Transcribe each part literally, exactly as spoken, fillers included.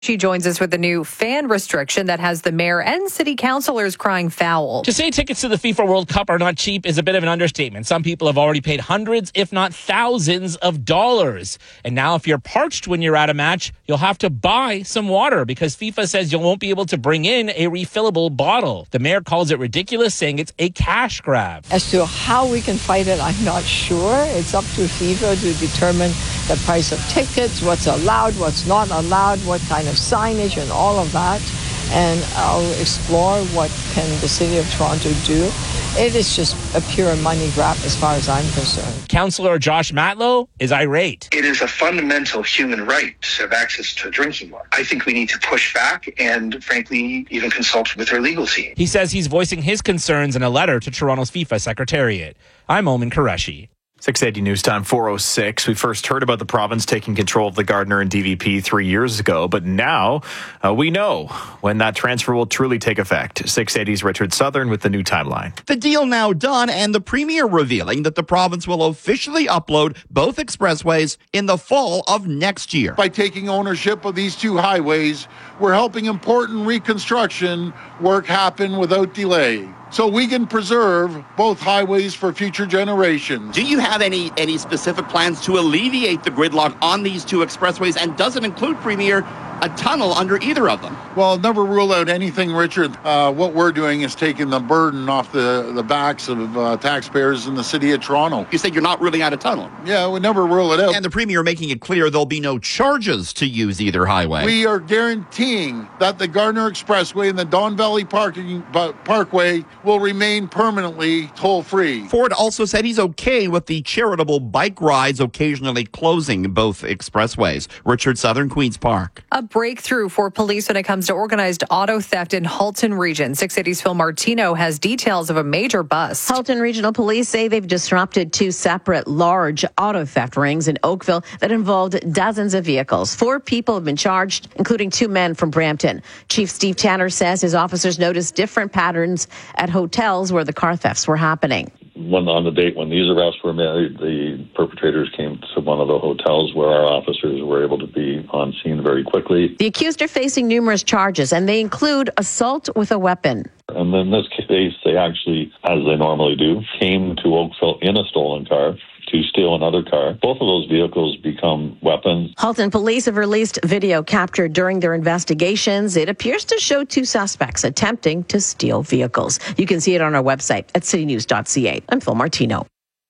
She joins us with a new fan restriction that has the mayor and city councilors crying foul. To say tickets to the FIFA World Cup are not cheap is a bit of an understatement. Some people have already paid hundreds, if not thousands of dollars. And now if you're parched when you're at a match, you'll have to buy some water because FIFA says you won't be able to bring in a refillable bottle. The mayor calls it ridiculous, saying it's a cash grab. As to how we can fight it, I'm not sure. It's up to FIFA to determine the price of tickets, what's allowed, what's not allowed, what kind of signage and all of that, and I'll explore what can the city of Toronto do. It is just a pure money grab as far as I'm concerned. Councillor Josh Matlow is irate. It is a fundamental human right to have access to drinking water. I think we need to push back and, frankly, even consult with our legal team. He says he's voicing his concerns in a letter to Toronto's FIFA Secretariat. I'm Omen Qureshi. six eighty News Time, four oh six. We first heard about the province taking control of the Gardiner and D V P three years ago, but now uh, we know when that transfer will truly take effect. six eighty's Richard Southern with the new timeline. The deal now done, and the Premier revealing that the province will officially upload both expressways in the fall of next year. By taking ownership of these two highways, we're helping important reconstruction work happen without delay, so we can preserve both highways for future generations. Do you have any any specific plans to alleviate the gridlock on these two expressways, and does it include, Premier, a tunnel under either of them? Well, never rule out anything, Richard. Uh, what we're doing is taking the burden off the, the backs of uh, taxpayers in the city of Toronto. You said you're not ruling out a tunnel. Yeah, we never rule it out. And the Premier making it clear there'll be no charges to use either highway. We are guaranteeing that the Gardiner Expressway and the Don Valley Parking, uh, Parkway will remain permanently toll-free. Ford also said he's okay with the charitable bike rides occasionally closing both expressways. Richard Southern, Queen's Park. A breakthrough for police when it comes to organized auto theft in Halton Region. six eighty's Phil Martino has details of a major bust. Halton Regional Police say they've disrupted two separate large auto theft rings in Oakville that involved dozens of vehicles. Four people have been charged, including two men from Brampton. Chief Steve Tanner says his officers noticed different patterns at hotels where the car thefts were happening. When on the date when these arrests were made, the perpetrators came to one of the hotels where our officers were able to be on scene very quickly. The accused are facing numerous charges, and they include assault with a weapon. And in this case, they actually, as they normally do, came to Oakville in a stolen car to steal another car. Both of those vehicles become weapons. Halton police have released video captured during their investigations. It appears to show two suspects attempting to steal vehicles. You can see it on our website at city news dot c a. I'm Phil Martino.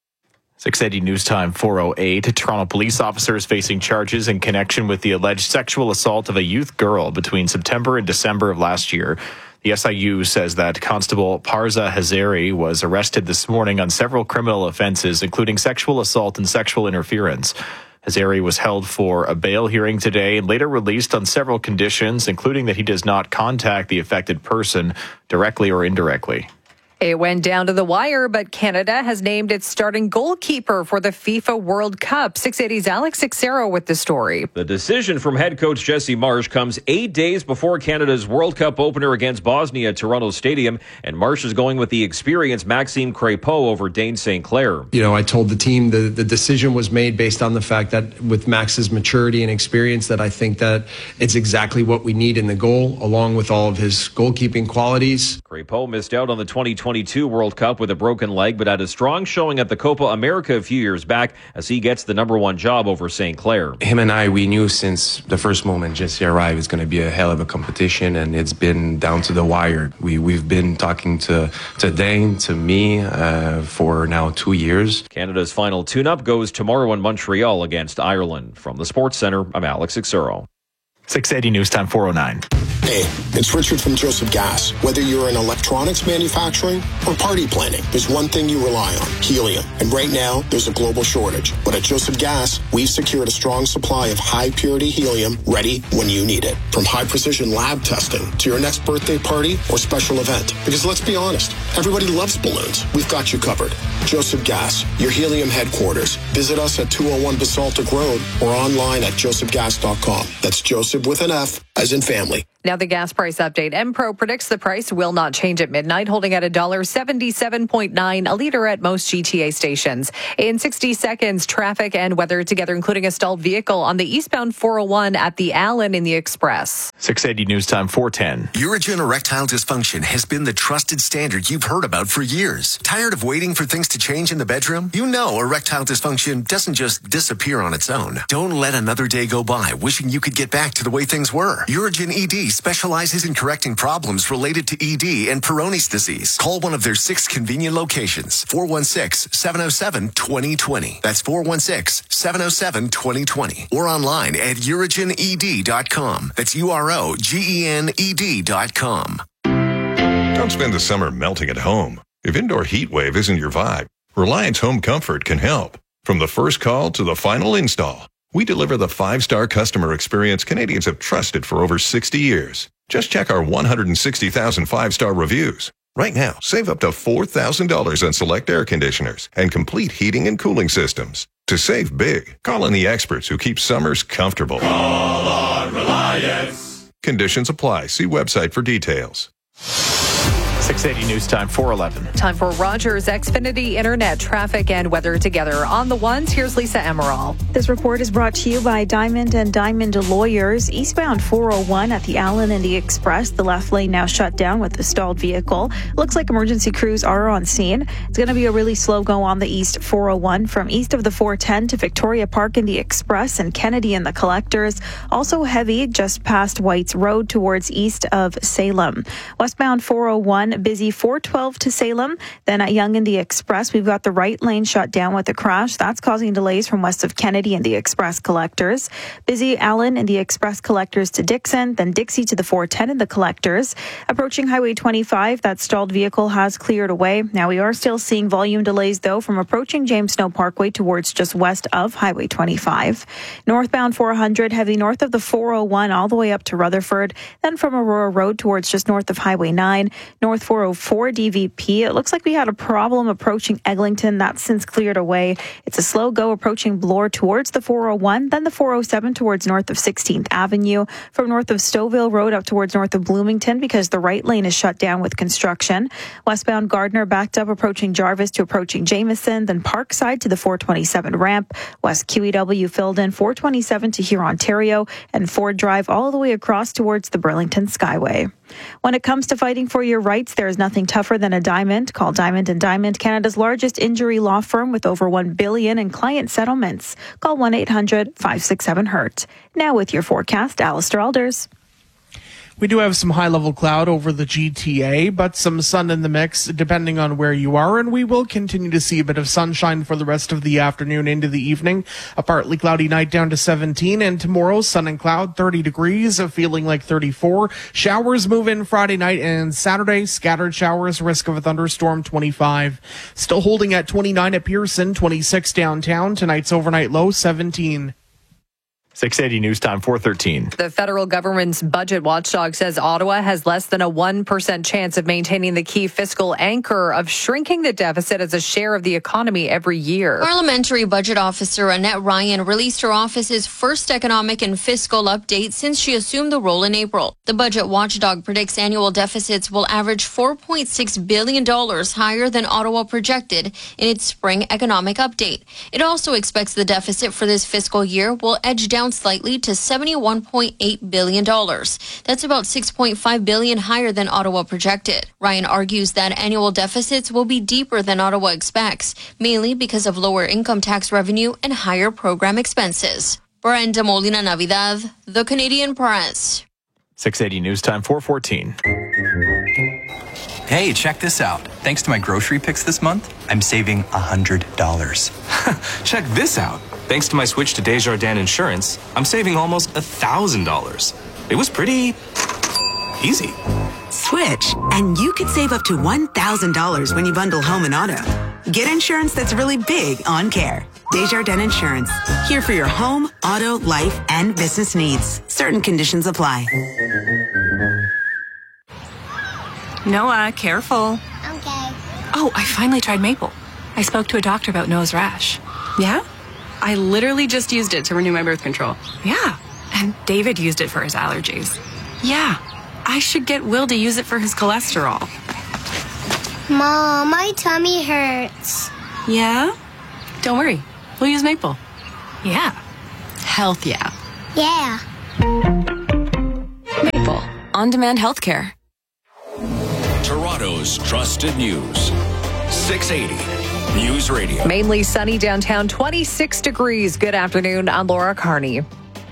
six eighty News Time, four oh eight. Toronto police officers facing charges in connection with the alleged sexual assault of a youth girl between September and December of last year. The S I U says that Constable Parza Hazari was arrested this morning on several criminal offenses, including sexual assault and sexual interference. Hazari was held for a bail hearing today and later released on several conditions, including that he does not contact the affected person directly or indirectly. It went down to the wire, but Canada has named its starting goalkeeper for the FIFA World Cup. six eighty's Alex Sixero with the story. The decision from head coach Jesse Marsh comes eight days before Canada's World Cup opener against Bosnia at Toronto Stadium, and Marsh is going with the experienced Maxime Crépeau over Dane Saint Clair. You know, I told the team the, the decision was made based on the fact that with Max's maturity and experience, that I think that it's exactly what we need in the goal, along with all of his goalkeeping qualities. Crépeau missed out on the twenty twenty-two World Cup with a broken leg, but had a strong showing at the Copa America a few years back as he gets the number one job over Saint Clair. Him and I, we knew since the first moment Jesse arrived it's going to be a hell of a competition, and it's been down to the wire. We, we've been talking to, to Dane, to me, uh, for now two years. Canada's final tune-up goes tomorrow in Montreal against Ireland. From the Sports Centre, I'm Alex Sixero. six eighty News Time, four oh nine. Hey, it's Richard from Joseph Gas. Whether you're in electronics manufacturing or party planning, there's one thing you rely on, helium. And right now, there's a global shortage. But at Joseph Gas, we've secured a strong supply of high-purity helium ready when you need it. From high-precision lab testing to your next birthday party or special event. Because let's be honest, everybody loves balloons. We've got you covered. Joseph Gas, your helium headquarters. Visit us at two oh one Basaltic Road or online at joseph gas dot com. That's Joseph with an F as in family. Now the gas price update. Enpro predicts the price will not change at midnight, holding at one dollar seventy-seven point nine a litre at most G T A stations. In sixty seconds, traffic and weather together, including a stalled vehicle on the eastbound four oh one at the Allen in the Express. six eighty News Time, four ten. Urigen erectile dysfunction has been the trusted standard you've heard about for years. Tired of waiting for things to change in the bedroom? You know erectile dysfunction doesn't just disappear on its own. Don't let another day go by wishing you could get back to the way things were. Urigen E D specializes in correcting problems related to E D and Peyronie's disease. Call one of their six convenient locations. four one six, seven oh seven, two oh two oh. That's four one six, seven oh seven, two oh two oh. Or online at urigen e d dot com. That's U R O G E N E D dot com. Don't spend the summer melting at home. If indoor heat wave isn't your vibe, Reliance Home Comfort can help. From the first call to the final install, we deliver the five-star customer experience Canadians have trusted for over sixty years. Just check our one hundred sixty thousand five-star reviews. Right now, save up to four thousand dollars on select air conditioners and complete heating and cooling systems. To save big, call in the experts who keep summers comfortable. Call on Reliance. Conditions apply. See website for details. six eighty News Time, four eleven. Time for Rogers Xfinity Internet traffic and weather together. On the ones, here's Lisa Emerald. This report is brought to you by Diamond and Diamond Lawyers. Eastbound four oh one at the Allen and the Express. The left lane now shut down with the stalled vehicle. Looks like emergency crews are on scene. It's going to be a really slow go on the East four oh one from east of the four ten to Victoria Park in the Express and Kennedy in the Collectors. Also heavy just past White's Road towards east of Salem. Westbound four oh one busy four twelve to Salem. Then at Yonge and the Express, we've got the right lane shut down with a crash. That's causing delays from west of Kennedy and the Express Collectors. Busy Allen and the Express Collectors to Dixon, then Dixie to the four ten and the Collectors. Approaching Highway twenty-five, that stalled vehicle has cleared away. Now we are still seeing volume delays, though, from approaching James Snow Parkway towards just west of Highway twenty-five. Northbound four hundred, heavy north of the four oh one all the way up to Rutherford. Then from Aurora Road towards just north of Highway nine. North four oh four D V P. It looks like we had a problem approaching Eglinton. That's since cleared away. It's a slow go approaching Bloor towards the four oh one, then the four oh seven towards north of sixteenth Avenue. From north of Stouffville Road up towards north of Bloomington because the right lane is shut down with construction. Westbound Gardner backed up approaching Jarvis to approaching Jameson, then Parkside to the four twenty-seven ramp. West Q E W filled in four twenty-seven to Huron, Ontario, and Ford Drive all the way across towards the Burlington Skyway. When it comes to fighting for your rights, there is nothing tougher than a diamond. Call Diamond and Diamond, Canada's largest injury law firm with over one billion dollars in client settlements. Call one eight hundred, five six seven, hurt. Now with your forecast, Alistair Alders. We do have some high-level cloud over the G T A, but some sun in the mix depending on where you are, and we will continue to see a bit of sunshine for the rest of the afternoon into the evening. A partly cloudy night down to seventeen, and tomorrow, sun and cloud, thirty degrees, feeling like thirty-four. Showers move in Friday night and Saturday, scattered showers, risk of a thunderstorm, twenty-five. Still holding at twenty-nine at Pearson, twenty-six downtown. Tonight's overnight low, seventeen. six eighty News Time, four thirteen. The federal government's budget watchdog says Ottawa has less than a one percent chance of maintaining the key fiscal anchor of shrinking the deficit as a share of the economy every year. Parliamentary Budget Officer Annette Ryan released her office's first economic and fiscal update since she assumed the role in April. The budget watchdog predicts annual deficits will average four point six billion dollars higher than Ottawa projected in its spring economic update. It also expects the deficit for this fiscal year will edge down slightly to seventy-one point eight billion dollars. That's about six point five billion dollars higher than Ottawa projected. Ryan argues that annual deficits will be deeper than Ottawa expects, mainly because of lower income tax revenue and higher program expenses. Brenda Molina Navidad, The Canadian Press. six eighty News Time, four fourteen. Hey, check this out. Thanks to my grocery picks this month, I'm saving one hundred dollars. Check this out. Thanks to my switch to Desjardins Insurance, I'm saving almost one thousand dollars. It was pretty easy. Switch, and you could save up to one thousand dollars when you bundle home and auto. Get insurance that's really big on care. Desjardins Insurance, here for your home, auto, life, and business needs. Certain conditions apply. Noah, careful. Okay. Oh, I finally tried Maple. I spoke to a doctor about nose rash. Yeah? I literally just used it to renew my birth control. Yeah. And David used it for his allergies. Yeah, I should get Will to use it for his cholesterol. Mom, my tummy hurts. Yeah? Don't worry. We'll use Maple. Yeah. Health, yeah. Yeah. Maple. On-demand healthcare. Toronto's trusted news. six eighty News Radio. Mainly sunny downtown, twenty-six degrees. Good afternoon. I'm Laura Carney.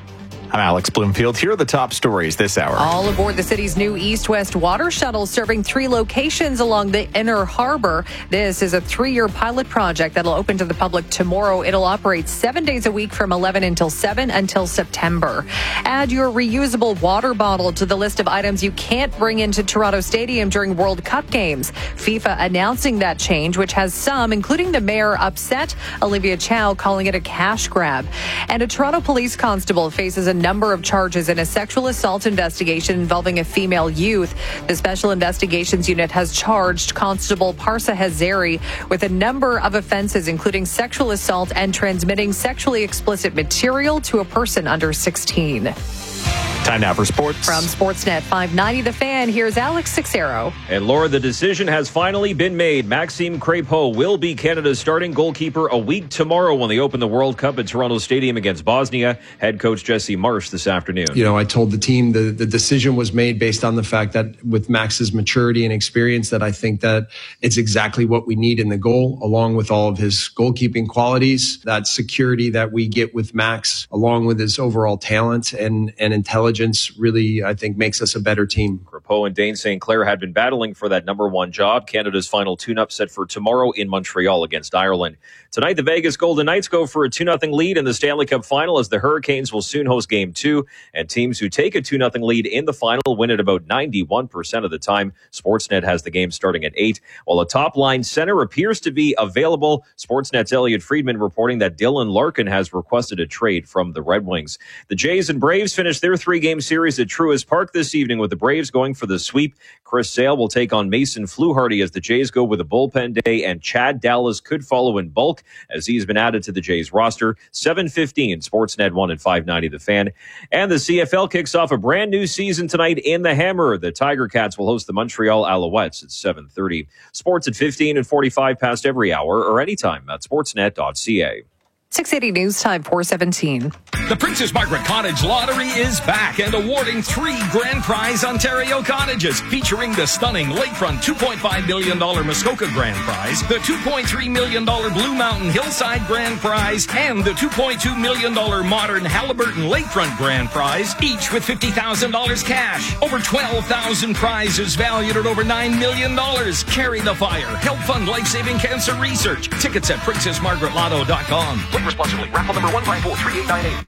I'm Alex Bloomfield. Here are the top stories this hour. All aboard the city's new east-west water shuttle serving three locations along the inner harbor. This is a three-year pilot project that'll open to the public tomorrow. It'll operate seven days a week from eleven until seven until September. Add your reusable water bottle to the list of items you can't bring into Toronto Stadium during World Cup games. FIFA announcing that change, which has some, including the mayor, upset. Olivia Chow calling it a cash grab. And a Toronto police constable faces a number of charges in a sexual assault investigation involving a female youth. The Special Investigations Unit has charged Constable Parsa Hazari with a number of offenses, including sexual assault and transmitting sexually explicit material to a person under sixteen. Time now for sports. From Sportsnet five ninety The Fan, here's Alex Sixero. And Laura, the decision has finally been made. Maxime Crépeau will be Canada's starting goalkeeper a week tomorrow when they open the World Cup at Toronto Stadium against Bosnia. Head coach Jesse Marsh this afternoon. You know, I told the team the, the decision was made based on the fact that with Max's maturity and experience, that I think that it's exactly what we need in the goal, along with all of his goalkeeping qualities, that security that we get with Max, along with his overall talent and, and intelligence, really, I think, makes us a better team. Crépeau and Dane Saint Clair had been battling for that number one job. Canada's final tune-up set for tomorrow in Montreal against Ireland. Tonight, the Vegas Golden Knights go for a two nothing lead in the Stanley Cup final as the Hurricanes will soon host Game two. And teams who take a two nothing lead in the final win at about ninety-one percent of the time. Sportsnet has the game starting at eight. While a top-line center appears to be available, Sportsnet's Elliot Friedman reporting that Dylan Larkin has requested a trade from the Red Wings. The Jays and Braves finished their three-game series at Truist Park this evening with the Braves going for the sweep. Chris Sale will take on Mason Fluharty as the Jays go with a bullpen day, and Chad Dallas could follow in bulk as he's been added to the Jays roster. seven fifteen, Sportsnet one at five ninety The Fan. And the C F L kicks off a brand new season tonight in the Hammer. The Tiger Cats will host the Montreal Alouettes at seven thirty. Sports at fifteen and forty-five past every hour or anytime at sportsnet dot c a. six eighty News Time, four seventeen. The Princess Margaret Cottage Lottery is back and awarding three grand prize Ontario cottages, featuring the stunning lakefront two point five million dollars Muskoka Grand Prize, the two point three million dollars Blue Mountain Hillside Grand Prize, and the two point two million dollars Modern Halliburton Lakefront Grand Prize, each with fifty thousand dollars cash. Over twelve thousand prizes valued at over nine million dollars. Carry the fire. Help fund life-saving cancer research. Tickets at princess margaret lotto dot com. Play responsibly. Raffle number one five four three eight nine eight.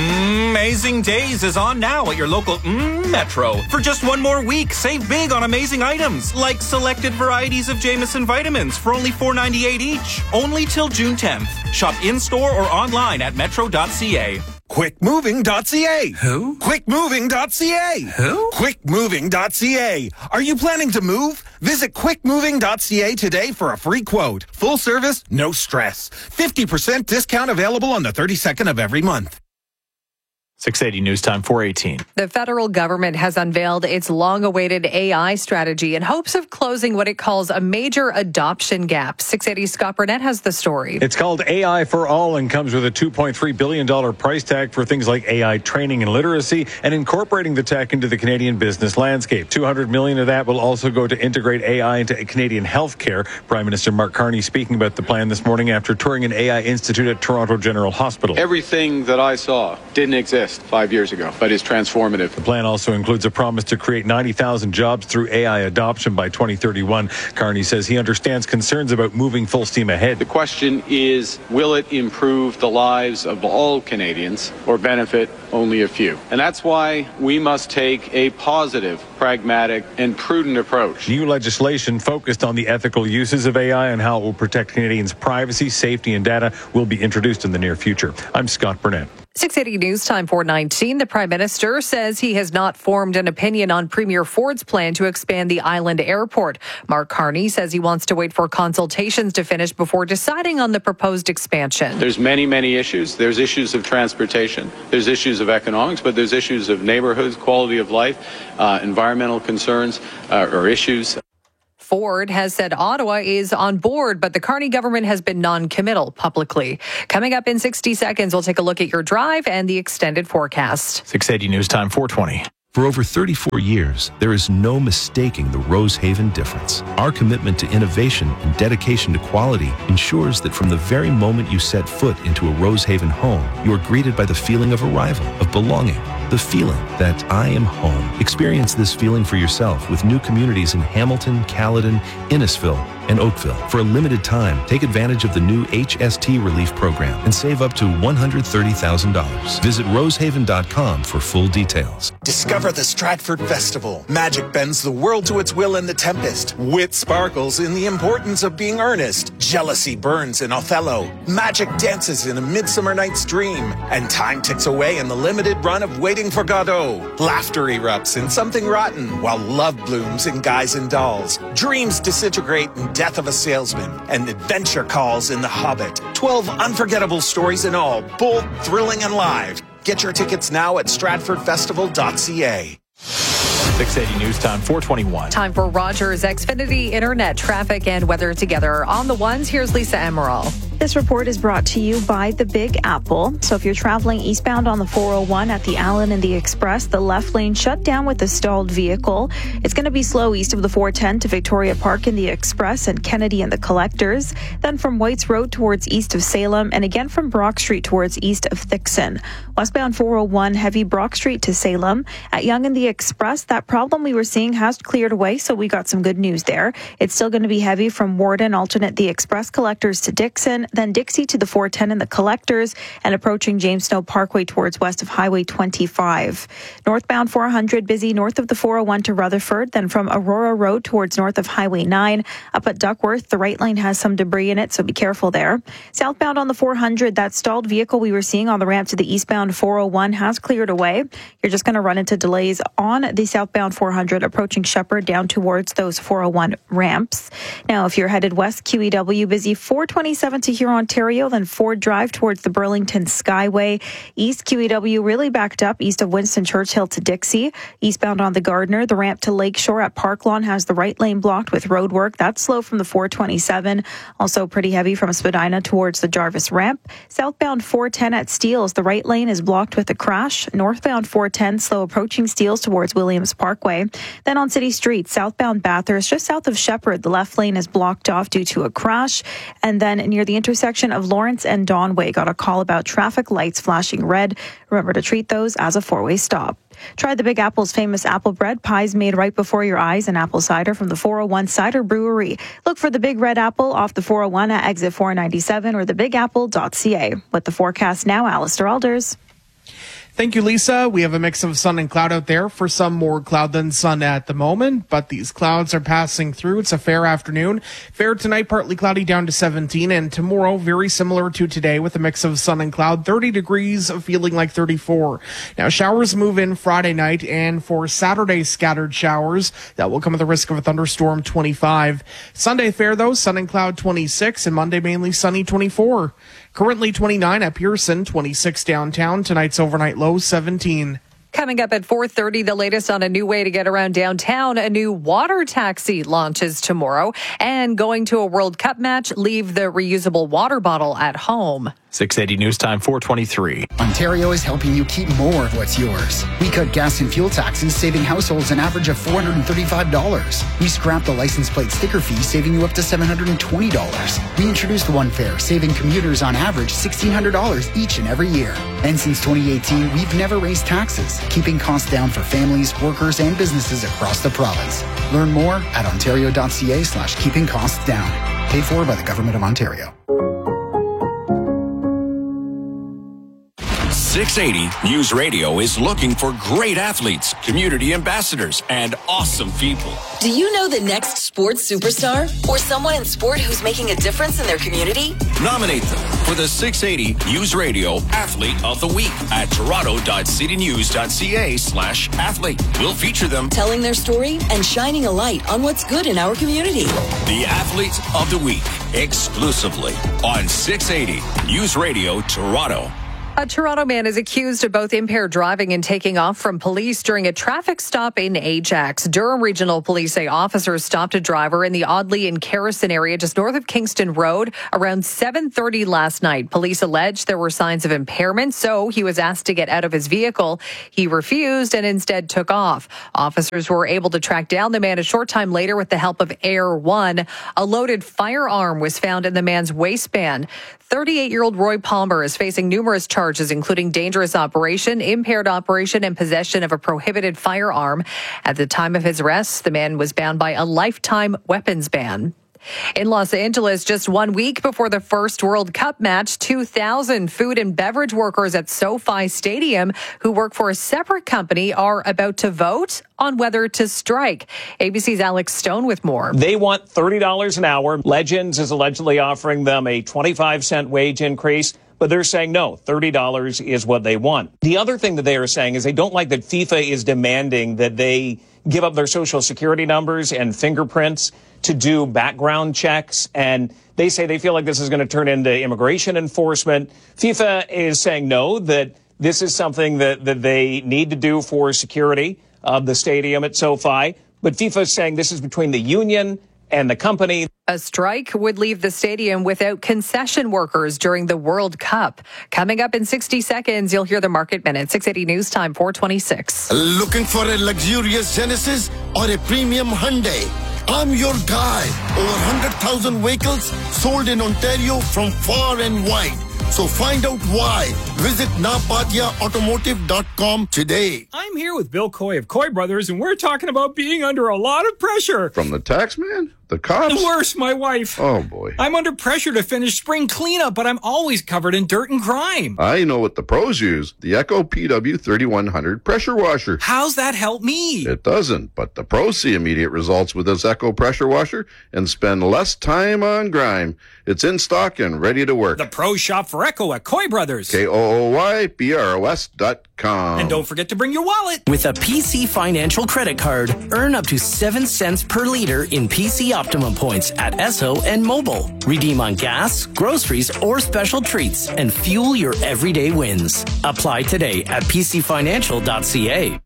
Amazing Days is on now at your local mm, Metro. For just one more week, save big on amazing items like selected varieties of Jameson vitamins for only four ninety-eight each. Only till June tenth. Shop in-store or online at metro dot c a. quick moving dot c a. Who? quick moving dot c a. Who? quick moving dot c a. Are you planning to move? Visit quick moving dot c a today for a free quote. Full service, no stress. fifty percent discount available on the thirty-second of every month. six eighty News Time, four eighteen. The federal government has unveiled its long-awaited A I strategy in hopes of closing what it calls a major adoption gap. six eighty Scott Burnett has the story. It's called A I for All and comes with a two point three billion dollars price tag for things like A I training and literacy and incorporating the tech into the Canadian business landscape. two hundred million dollars of that will also go to integrate A I into Canadian healthcare. Prime Minister Mark Carney speaking about the plan this morning after touring an A I institute at Toronto General Hospital. Everything that I saw didn't exist five years ago, but is transformative. The plan also includes a promise to create ninety thousand jobs through A I adoption by twenty thirty-one. Carney says he understands concerns about moving full steam ahead. The question is, will it improve the lives of all Canadians or benefit only a few? And that's why we must take a positive, pragmatic, and prudent approach. New legislation focused on the ethical uses of A I and how it will protect Canadians' privacy, safety, and data will be introduced in the near future. I'm Scott Burnett. six eighty News Time four nineteen. The Prime Minister says he has not formed an opinion on Premier Ford's plan to expand the island airport. Mark Carney says he wants to wait for consultations to finish before deciding on the proposed expansion. There's many, many issues. There's issues of transportation. There's issues of economics, but there's issues of neighborhoods, quality of life, uh, environmental concerns uh, or issues. Ford has said Ottawa is on board, but the Carney government has been non-committal publicly. Coming up in sixty seconds, we'll take a look at your drive and the extended forecast. six eighty News Time four twenty. For over thirty-four years, there is no mistaking the Rosehaven difference. Our commitment to innovation and dedication to quality ensures that from the very moment you set foot into a Rosehaven home, you are greeted by the feeling of arrival, of belonging, the feeling that I am home. Experience this feeling for yourself with new communities in Hamilton, Caledon, Innisfil, and Oakville. For a limited time, take advantage of the new H S T Relief Program and save up to one hundred thirty thousand dollars. Visit rosehaven dot com for full details. Discover the Stratford Festival. Magic bends the world to its will in The Tempest. Wit sparkles in the importance of being earnest. Jealousy burns in Othello. Magic dances in A Midsummer Night's Dream. And time ticks away in the limited run of Waiting for Godot. Laughter erupts in Something Rotten, while love blooms in Guys and Dolls. Dreams disintegrate in Death of a Salesman, and adventure calls in The Hobbit. twelve unforgettable stories in all, bold, thrilling, and live. Get your tickets now at stratford festival dot c a. six eighty News Time four twenty-one. Time for Rogers Xfinity Internet traffic and weather together. On the ones, here's Lisa Emerald. This report is brought to you by the Big Apple. So if you're traveling eastbound on the four oh one at the Allen and the Express, the left lane shut down with a stalled vehicle. It's going to be slow east of the four ten to Victoria Park in the Express and Kennedy and the Collectors. Then from Whites Road towards east of Salem, and again from Brock Street towards east of Thixon. Westbound four oh one, heavy Brock Street to Salem. At Yonge and the Express, that problem we were seeing has cleared away, so we got some good news there. It's still going to be heavy from Warden, alternate the Express Collectors to Dixon, then Dixie to the four ten and the Collectors, and approaching James Snow Parkway towards west of Highway twenty-five. Northbound four hundred, busy north of the four oh one to Rutherford, then from Aurora Road towards north of Highway nine. Up at Duckworth, the right lane has some debris in it, so be careful there. Southbound on the four hundred, that stalled vehicle we were seeing on the ramp to the eastbound four oh one has cleared away. You're just going to run into delays on the southbound four hundred approaching Shepherd down towards those four oh one ramps. Now, if you're headed west, Q E W busy four twenty-seven to Huron, Ontario, then Ford Drive towards the Burlington Skyway. East Q E W really backed up east of Winston Churchill to Dixie. Eastbound on the Gardner, the ramp to Lakeshore at Park Lawn has the right lane blocked with road work. That's slow from the four twenty-seven. Also pretty heavy from Spadina towards the Jarvis ramp. Southbound four ten at Steeles, the right lane is blocked with a crash. Northbound four ten, slow approaching Steeles towards Williams Parkway. Then on City Street, southbound Bathurst, just south of Shepherd, the left lane is blocked off due to a crash. And then near the intersection of Lawrence and Donway, got a call about traffic lights flashing red. Remember to treat those as a four-way stop. Try the Big Apple's famous apple bread, pies made right before your eyes, and apple cider from the four oh one Cider Brewery. Look for the Big Red Apple off the four oh one at exit four ninety-seven or the big apple dot c a. With the forecast now, Alistair Alders. Thank you, Lisa. We have a mix of sun and cloud out there. For some, more cloud than sun at the moment, but these clouds are passing through. It's a fair afternoon. Fair tonight, partly cloudy down to seventeen, and tomorrow, very similar to today with a mix of sun and cloud, thirty degrees, feeling like thirty-four. Now, showers move in Friday night, and for Saturday, scattered showers. That will come at the risk of a thunderstorm, twenty-five. Sunday fair, though, sun and cloud, twenty-six, and Monday mainly sunny, twenty-four. Currently twenty-nine at Pearson, twenty-six downtown. Tonight's overnight low, seventeen. Coming up at four thirty, the latest on a new way to get around downtown. A new water taxi launches tomorrow. And going to a World Cup match, leave the reusable water bottle at home. six eighty News Time four twenty-three. Ontario is helping you keep more of what's yours. We cut gas and fuel taxes, saving households an average of four hundred thirty-five dollars. We scrapped the license plate sticker fee, saving you up to seven hundred twenty dollars. We introduced One Fare, saving commuters on average sixteen hundred dollars each and every year. And since twenty eighteen, we've never raised taxes, keeping costs down for families, workers, and businesses across the province. Learn more at ontario dot c a slash keeping costs down. Paid for by the Government of Ontario. six eighty News Radio is looking for great athletes, community ambassadors, and awesome people. Do you know the next sports superstar? Or someone in sport who's making a difference in their community? Nominate them for the six eighty News Radio Athlete of the Week at toronto.citynews.ca slash athlete. We'll feature them telling their story and shining a light on what's good in our community. The Athlete of the Week, exclusively on six eighty News Radio Toronto. A Toronto man is accused of both impaired driving and taking off from police during a traffic stop in Ajax. Durham Regional Police say officers stopped a driver in the Audley and Kerrison area just north of Kingston Road around seven thirty last night. Police alleged there were signs of impairment, so he was asked to get out of his vehicle. He refused and instead took off. Officers were able to track down the man a short time later with the help of Air One. A loaded firearm was found in the man's waistband. thirty-eight-year-old Roy Palmer is facing numerous charges, including dangerous operation, impaired operation, and possession of a prohibited firearm. At the time of his arrest, the man was bound by a lifetime weapons ban. In Los Angeles, just one week before the first World Cup match, two thousand food and beverage workers at SoFi Stadium who work for a separate company are about to vote on whether to strike. A B C's Alex Stone with more. They want thirty dollars an hour. Legends is allegedly offering them a twenty-five cent wage increase, but they're saying no, thirty dollars is what they want. The other thing that they are saying is they don't like that FIFA is demanding that they give up their social security numbers and fingerprints to do background checks, and they say they feel like this is going to turn into immigration enforcement. FIFA is saying no, that this is something that, that they need to do for security of the stadium at SoFi, but FIFA is saying this is between the union and the company. A strike would leave the stadium without concession workers during the World Cup. Coming up in sixty seconds, you'll hear the Market Minute. six eighty News Time, four twenty-six. Looking for a luxurious Genesis or a premium Hyundai? I'm your guy. Over one hundred thousand vehicles sold in Ontario from far and wide. So find out why. Visit napatia automotive dot com today. I'm here with Bill Coy of Coy Brothers, and we're talking about being under a lot of pressure. From the tax man? The cops? Worse, my wife. Oh, boy. I'm under pressure to finish spring cleanup, but I'm always covered in dirt and grime. I know what the pros use. The Echo P W thirty-one hundred pressure washer. How's that help me? It doesn't, but the pros see immediate results with this Echo pressure washer and spend less time on grime. It's in stock and ready to work. The pros shop for Echo at Coy Brothers. K O O Y B R O S dot com. And don't forget to bring your wallet. With a P C Financial credit card, earn up to seven cents per liter in P C Optimum points at Esso and Mobile. Redeem on gas, groceries, or special treats and fuel your everyday wins. Apply today at p c financial dot c a.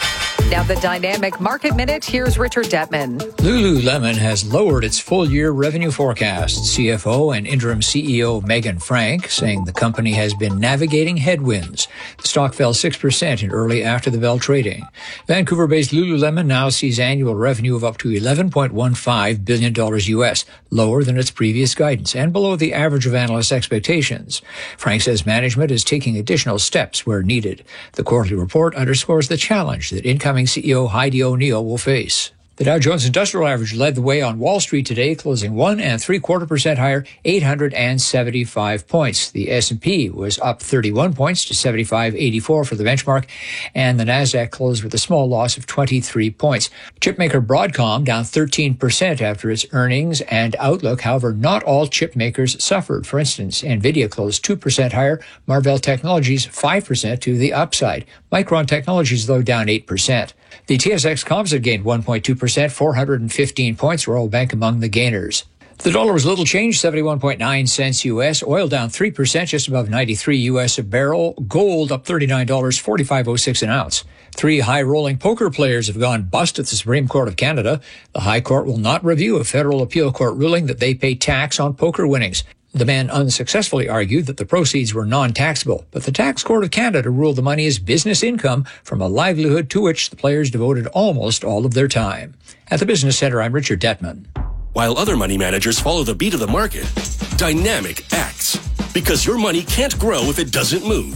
Now the Dynamic Market Minute. Here's Richard Detman. Lululemon has lowered its full-year revenue forecast. C F O and interim C E O Megan Frank saying the company has been navigating headwinds. The stock fell six percent in early after-the-bell trading. Vancouver-based Lululemon now sees annual revenue of up to eleven point one five billion dollars U S, lower than its previous guidance and below the average of analysts' expectations. Frank says management is taking additional steps where needed. The quarterly report underscores the challenge that incoming C E O Heidi O'Neill will face. The Dow Jones Industrial Average led the way on Wall Street today, closing one and three quarter percent higher, eight hundred seventy-five points. The S and P was up thirty-one points to seventy-five eighty-four for the benchmark, and the Nasdaq closed with a small loss of twenty-three points. Chipmaker Broadcom down thirteen percent after its earnings and outlook. However, not all chip makers suffered. For instance, Nvidia closed two percent higher, Marvell Technologies five percent to the upside. Micron Technologies, though, down eight percent. The T S X Composite gained one point two percent, four hundred fifteen points, Royal Bank among the gainers. The dollar was little changed, seventy-one point nine cents U S. Oil down three percent, just above ninety-three U S a barrel. Gold up thirty-nine dollars, forty-five oh six an ounce. Three high-rolling poker players have gone bust at the Supreme Court of Canada. The High Court will not review a federal appeal court ruling that they pay tax on poker winnings. The man unsuccessfully argued that the proceeds were non-taxable, but the Tax Court of Canada ruled the money is business income from a livelihood to which the players devoted almost all of their time. At the Business Center, I'm Richard Detman. While other money managers follow the beat of the market, Dynamic acts. Because your money can't grow if it doesn't move.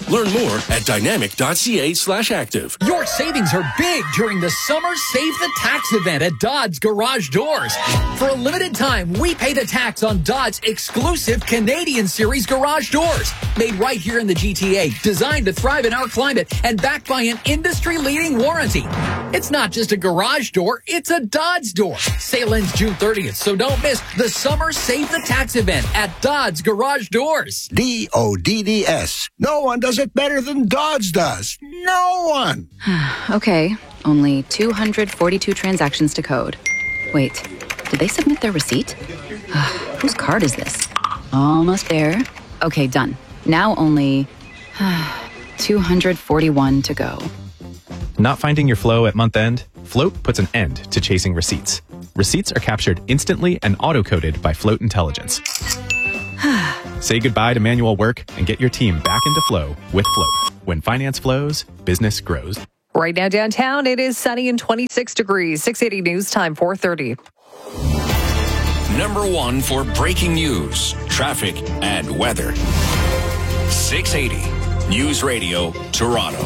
Learn more at dynamic.ca slash active. Your savings are big during the Summer Save the Tax event at Dodds Garage Doors. For a limited time, we pay the tax on Dodds exclusive Canadian Series garage doors. Made right here in the G T A, designed to thrive in our climate, and backed by an industry-leading warranty. It's not just a garage door, it's a Dodds door. Sale ends June thirtieth, so don't miss the Summer Save the Tax event at Dodds Garage Doors. D O D D S. No one does it better than Dodds does. No one. Okay, only two hundred forty-two transactions to code. Wait, did they submit their receipt? Whose card is this? Almost there. Okay, done. Now only two hundred forty-one to go. Not finding your flow at month end? Float puts an end to chasing receipts. Receipts are captured instantly and auto-coded by Float Intelligence. Say goodbye to manual work and get your team back into flow with Float. When finance flows, business grows. Right now downtown, it is sunny and twenty-six degrees. six eighty News Time, four thirty. Number one for breaking news, traffic, and weather. six eighty News Radio, Toronto.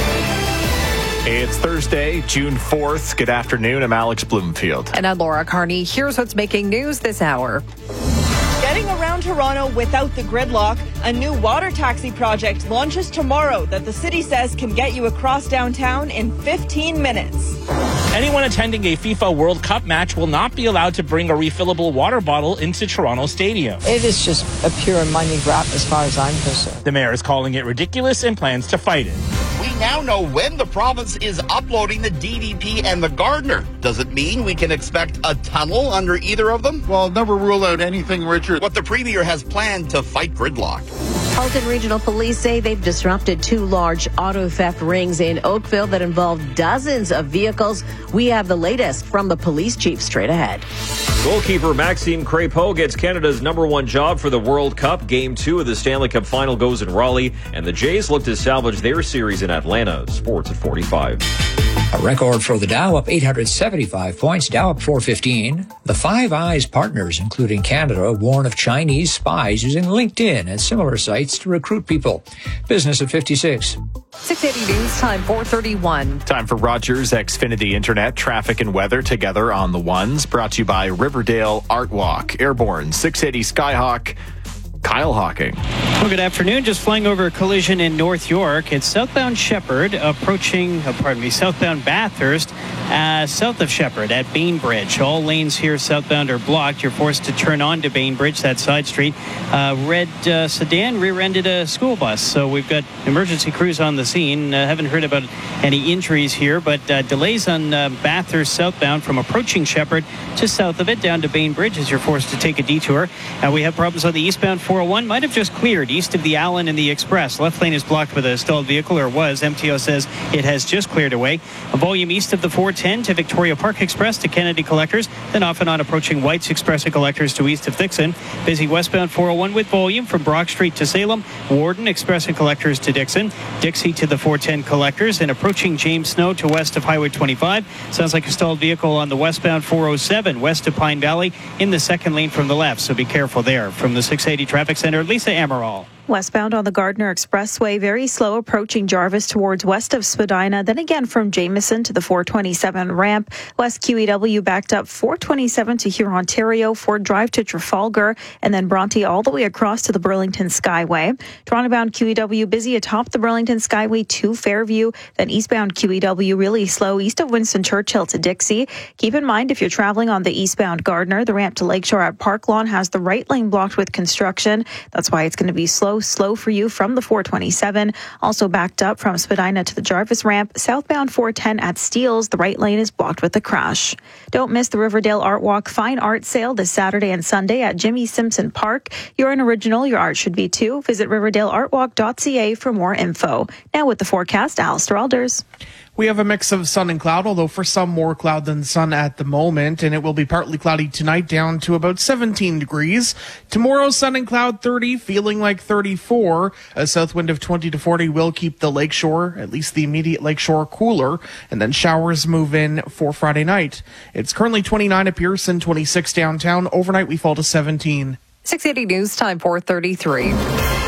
It's Thursday, June fourth. Good afternoon. I'm Alex Bloomfield. And I'm Laura Carney. Here's what's making news this hour. Getting around Toronto without the gridlock, a new water taxi project launches tomorrow that the city says can get you across downtown in fifteen minutes. Anyone attending a FIFA World Cup match will not be allowed to bring a refillable water bottle into Toronto Stadium. It is just a pure money grab as far as I'm concerned. The mayor is calling it ridiculous and plans to fight it. We now know when the province is uploading the D D P and the Gardner. Does it mean we can expect a tunnel under either of them? Well, never rule out anything, Richard. What the Premier has planned to fight gridlock. Halton Regional Police say they've disrupted two large auto theft rings in Oakville that involved dozens of vehicles. We have the latest from the police chief straight ahead. Goalkeeper Maxime Crépeau gets Canada's number one job for the World Cup. Game two of the Stanley Cup final goes in Raleigh, and the Jays look to salvage their series in Atlanta. Sports at forty-five. A record for the Dow, up eight hundred seventy-five points, Dow up four fifteen. The Five Eyes partners, including Canada, warn of Chinese spies using LinkedIn and similar sites to recruit people. Business at fifty-six. six eighty News Time, four thirty-one. Time for Rogers Xfinity Internet, traffic and weather together on the ones. Brought to you by Riverdale Art Walk, Airborne, six eighty Skyhawk, Kyle Hawking. Well, good afternoon. Just flying over a collision in North York. It's southbound Shepherd approaching, uh, pardon me, southbound Bathurst, uh, south of Shepherd at Bainbridge. All lanes here southbound are blocked. You're forced to turn on to Bainbridge, that side street. Uh, red uh, sedan rear-ended a school bus. So we've got emergency crews on the scene. Uh, haven't heard about any injuries here, but uh, delays on uh, Bathurst southbound from approaching Shepherd to south of it down to Bainbridge as you're forced to take a detour. Uh, we have problems on the eastbound four oh one. Might have just cleared east of the Allen and the Express. Left lane is blocked with a stalled vehicle, or was. M T O says it has just cleared away. A volume east of the four ten to Victoria Park Express to Kennedy Collectors, then off and on approaching White's Express and Collectors to east of Dixon. Busy westbound four oh one with volume from Brock Street to Salem, Warden Express and Collectors to Dixon, Dixie to the four ten Collectors, and approaching James Snow to west of Highway twenty-five. Sounds like a stalled vehicle on the westbound four oh seven west of Pine Valley in the second lane from the left, so be careful there. From the six eighty Traffic Center, Lisa Amaral. Westbound on the Gardner Expressway, very slow approaching Jarvis towards west of Spadina. Then again from Jameson to the four twenty-seven ramp. West Q E W backed up four twenty-seven to Huron-Ontario, Ford Drive to Trafalgar, and then Bronte all the way across to the Burlington Skyway. Toronto-bound Q E W busy atop the Burlington Skyway to Fairview. Then eastbound Q E W really slow east of Winston Churchill to Dixie. Keep in mind if you're traveling on the eastbound Gardner, the ramp to Lakeshore at Park Lawn has the right lane blocked with construction. That's why it's going to be slow. Slow for you from the four twenty-seven. Also backed up from Spadina to the Jarvis ramp. Southbound four ten at Steeles. The right lane is blocked with a crash. Don't miss the Riverdale Art Walk Fine Art Sale this Saturday and Sunday at Jimmy Simpson Park. You're an original. Your art should be too. Visit riverdale art walk dot c a for more info. Now with the forecast, Alistair Alders. We have a mix of sun and cloud, although for some more cloud than sun at the moment, and it will be partly cloudy tonight down to about seventeen degrees. Tomorrow, sun and cloud thirty, feeling like thirty-four. A south wind of twenty to forty will keep the lakeshore, at least the immediate lakeshore, cooler, and then showers move in for Friday night. It's currently twenty-nine at Pearson, twenty-six downtown. Overnight, we fall to seventeen. six eighty News Time, four thirty-three.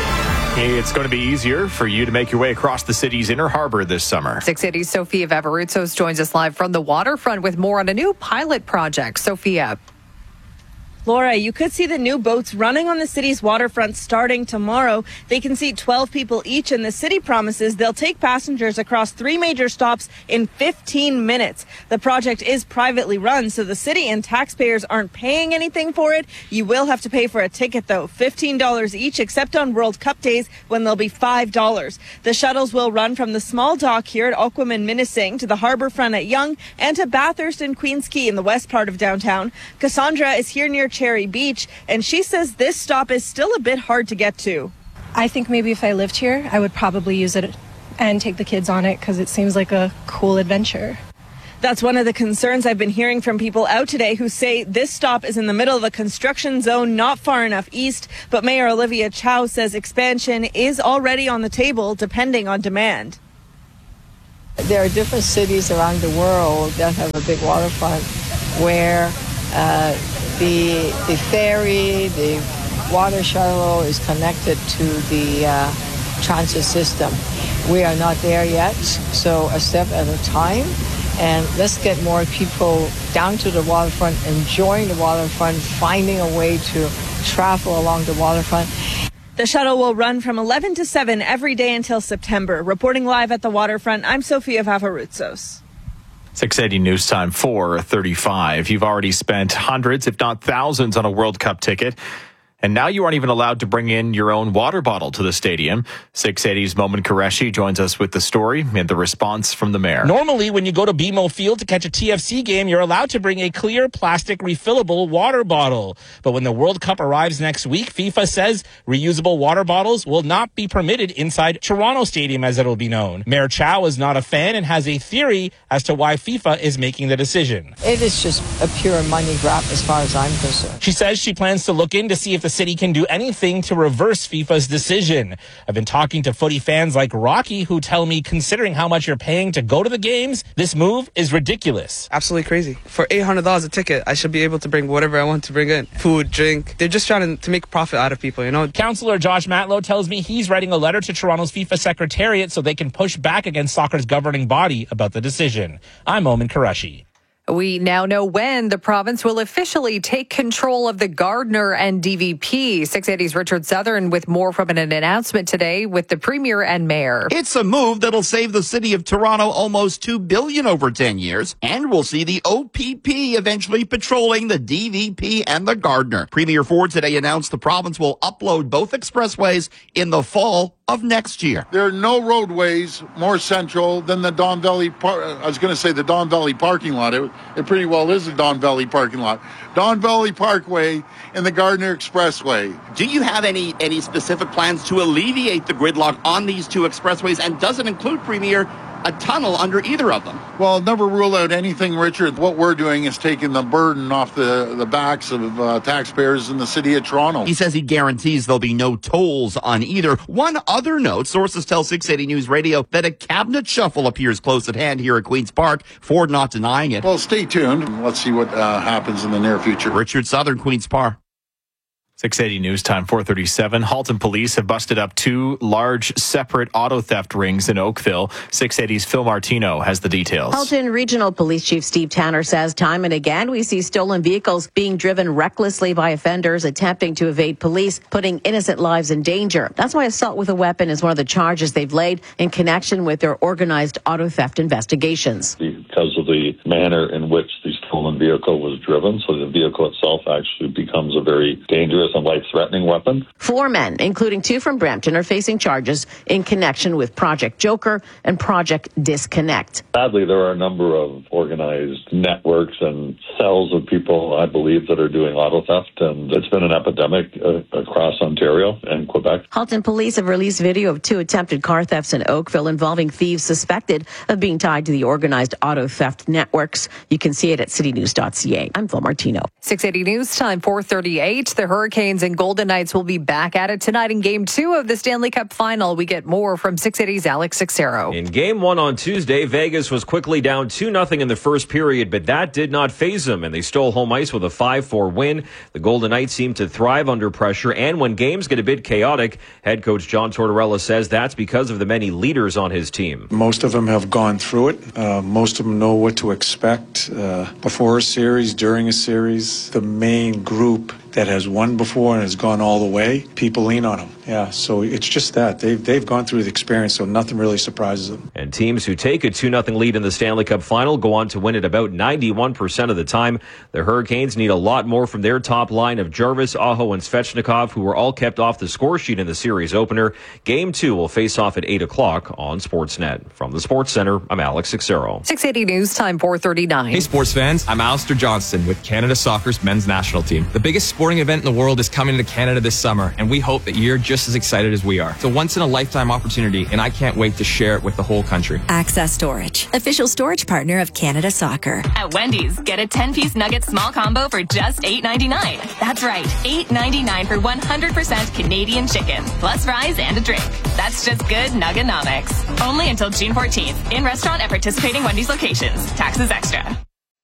It's going to be easier for you to make your way across the city's inner harbor this summer. six eighty's Sophia Vavarutsos joins us live from the waterfront with more on a new pilot project. Sophia. Laura, you could see the new boats running on the city's waterfront starting tomorrow. They can seat twelve people each, and the city promises they'll take passengers across three major stops in fifteen minutes. The project is privately run, so the city and taxpayers aren't paying anything for it. You will have to pay for a ticket, though, fifteen dollars each, except on World Cup days when they'll be five dollars. The shuttles will run from the small dock here at Aquaman Minising to the harbor front at Yonge and to Bathurst and Queens Quay in the west part of downtown. Cassandra is here near Cherry Beach, and she says this stop is still a bit hard to get to. I think maybe if I lived here, I would probably use it and take the kids on it because it seems like a cool adventure. That's one of the concerns I've been hearing from people out today who say this stop is in the middle of a construction zone not far enough east, but Mayor Olivia Chow says expansion is already on the table depending on demand. There are different cities around the world that have a big waterfront where uh, The, the ferry, the water shuttle is connected to the uh, transit system. We are not there yet, so a step at a time. And let's get more people down to the waterfront, enjoying the waterfront, finding a way to travel along the waterfront. The shuttle will run from eleven to seven every day until September. Reporting live at the waterfront, I'm Sophia Vavarutsos. six eighty News Time, four thirty-five. You've already spent hundreds, if not thousands, on a World Cup ticket. And now you aren't even allowed to bring in your own water bottle to the stadium. six eighty's Momin Qureshi joins us with the story and the response from the mayor. Normally, when you go to B M O Field to catch a T F C game, you're allowed to bring a clear plastic refillable water bottle. But when the World Cup arrives next week, FIFA says reusable water bottles will not be permitted inside Toronto Stadium, as it'll be known. Mayor Chow is not a fan and has a theory as to why FIFA is making the decision. It is just a pure money grab as far as I'm concerned. She says she plans to look in to see if the city can do anything to reverse FIFA's decision. I've been talking to footy fans like Rocky who tell me, considering how much you're paying to go to the games, this move is ridiculous. Absolutely crazy. For eight hundred dollars a ticket, I should be able to bring whatever I want to bring in. Food, drink. They're just trying to, to make profit out of people, you know? Councillor Josh Matlow tells me he's writing a letter to Toronto's FIFA Secretariat so they can push back against soccer's governing body about the decision. I'm Momin Qureshi. We now know when the province will officially take control of the Gardiner and D V P. six eighty's Richard Southern with more from an announcement today with the Premier and Mayor. It's a move that'll save the city of Toronto almost two billion dollars over ten years, and we'll see the O P P eventually patrolling the D V P and the Gardiner. Premier Ford today announced the province will upload both expressways in the fall of next year. There are no roadways more central than the Don Valley Par- I was going to say the Don Valley parking lot. It, it pretty well is the Don Valley parking lot. Don Valley Parkway and the Gardiner Expressway. Do you have any any specific plans to alleviate the gridlock on these two expressways, and does it include, Premier, a tunnel under either of them? Well, never rule out anything, Richard. What we're doing is taking the burden off the, the backs of uh, taxpayers in the city of Toronto. He says he guarantees there'll be no tolls on either. One other note, sources tell six eighty News Radio that a cabinet shuffle appears close at hand here at Queen's Park. Ford not denying it. Well, stay tuned. Let's see what uh, happens in the near future. Richard Southern, Queen's Park. six eighty News Time, four thirty-seven. Halton police have busted up two large separate auto theft rings in Oakville. six eighty's Phil Martino has the details. Halton Regional Police Chief Steve Tanner says time and again we see stolen vehicles being driven recklessly by offenders attempting to evade police, putting innocent lives in danger. That's why assault with a weapon is one of the charges they've laid in connection with their organized auto theft investigations. Because of the manner in which the stolen vehicle was driven, so the vehicle itself actually becomes a very dangerous and life-threatening weapon. Four men, including two from Brampton, are facing charges in connection with Project Joker and Project Disconnect. Sadly, there are a number of organized networks and cells of people, I believe, that are doing auto theft, and it's been an epidemic uh, across Ontario and Quebec. Halton police have released video of two attempted car thefts in Oakville involving thieves suspected of being tied to the organized auto theft networks. You can see it at city news dot c a. I'm Phil Martino. six eighty News Time, four thirty-eight. The Hurricanes and Golden Knights will be back at it tonight in Game two of the Stanley Cup Final. We get more from six eighty's Alex Sixero. In Game one on Tuesday, Vegas was quickly down two nothing in the first period, but that did not faze them, and they stole home ice with a five four win. The Golden Knights seem to thrive under pressure, and when games get a bit chaotic, head coach John Tortorella says that's because of the many leaders on his team. Most of them have gone through it. Uh, most of them know what to expect uh, before a series, during a series. The main group that has won before and has gone all the way, people lean on them. Yeah, so it's just that. They've, they've gone through the experience, so nothing really surprises them. And teams who take a two nothing lead in the Stanley Cup Final go on to win it about ninety-one percent of the time. The Hurricanes need a lot more from their top line of Jarvis, Aho, and Svechnikov, who were all kept off the score sheet in the series opener. Game two will face off at eight o'clock on Sportsnet. From the Sports Center, I'm Alex Sixero. six eighty News Time, four thirty-nine. Hey, sports fans. I'm Alistair Johnston with Canada Soccer's men's national team. The biggest sporting event in the world is coming to Canada this summer, and we hope that you're just as excited as we are. It's a once-in-a-lifetime opportunity, and I can't wait to share it with the whole country. Access Storage, official storage partner of Canada Soccer. At Wendy's, get a ten-piece nugget small combo for just eight ninety-nine. That's right, eight ninety-nine for one hundred percent Canadian chicken, plus fries and a drink. That's just good Nugganomics. Only until June fourteenth. In restaurant at participating Wendy's locations. Taxes extra.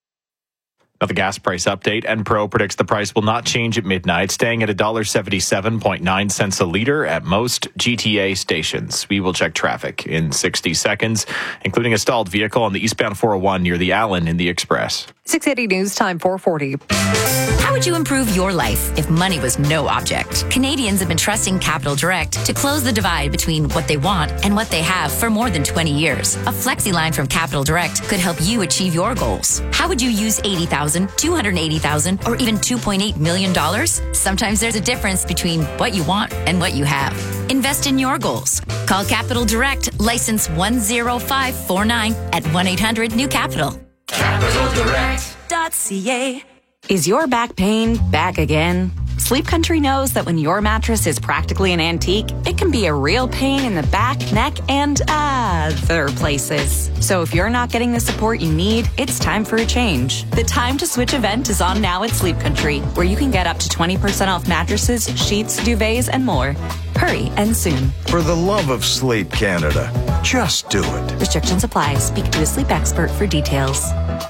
Now the gas price update. Enpro predicts the price will not change at midnight, staying at one dollar seventy-seven point nine cents a liter at most G T A stations. We will check traffic in sixty seconds, including a stalled vehicle on the eastbound four oh one near the Allen in the Express. six eighty News Time, four forty. How would you improve your life if money was no object? Canadians have been trusting Capital Direct to close the divide between what they want and what they have for more than twenty years. A flexi line from Capital Direct could help you achieve your goals. How would you use eighty thousand dollars, two hundred eighty thousand dollars, or even two point eight million dollars? Sometimes there's a difference between what you want and what you have. Invest in your goals. Call Capital Direct, license one zero five four nine at one eight hundred new capital. capital direct dot c a. Is your back pain back again? Sleep Country knows that when your mattress is practically an antique, it can be a real pain in the back, neck, and other places. So if you're not getting the support you need, it's time for a change. The Time to Switch event is on now at Sleep Country, where you can get up to twenty percent off mattresses, sheets, duvets, and more. Hurry and soon. For the love of sleep, Canada, just do it. Restrictions apply. Speak to a sleep expert for details.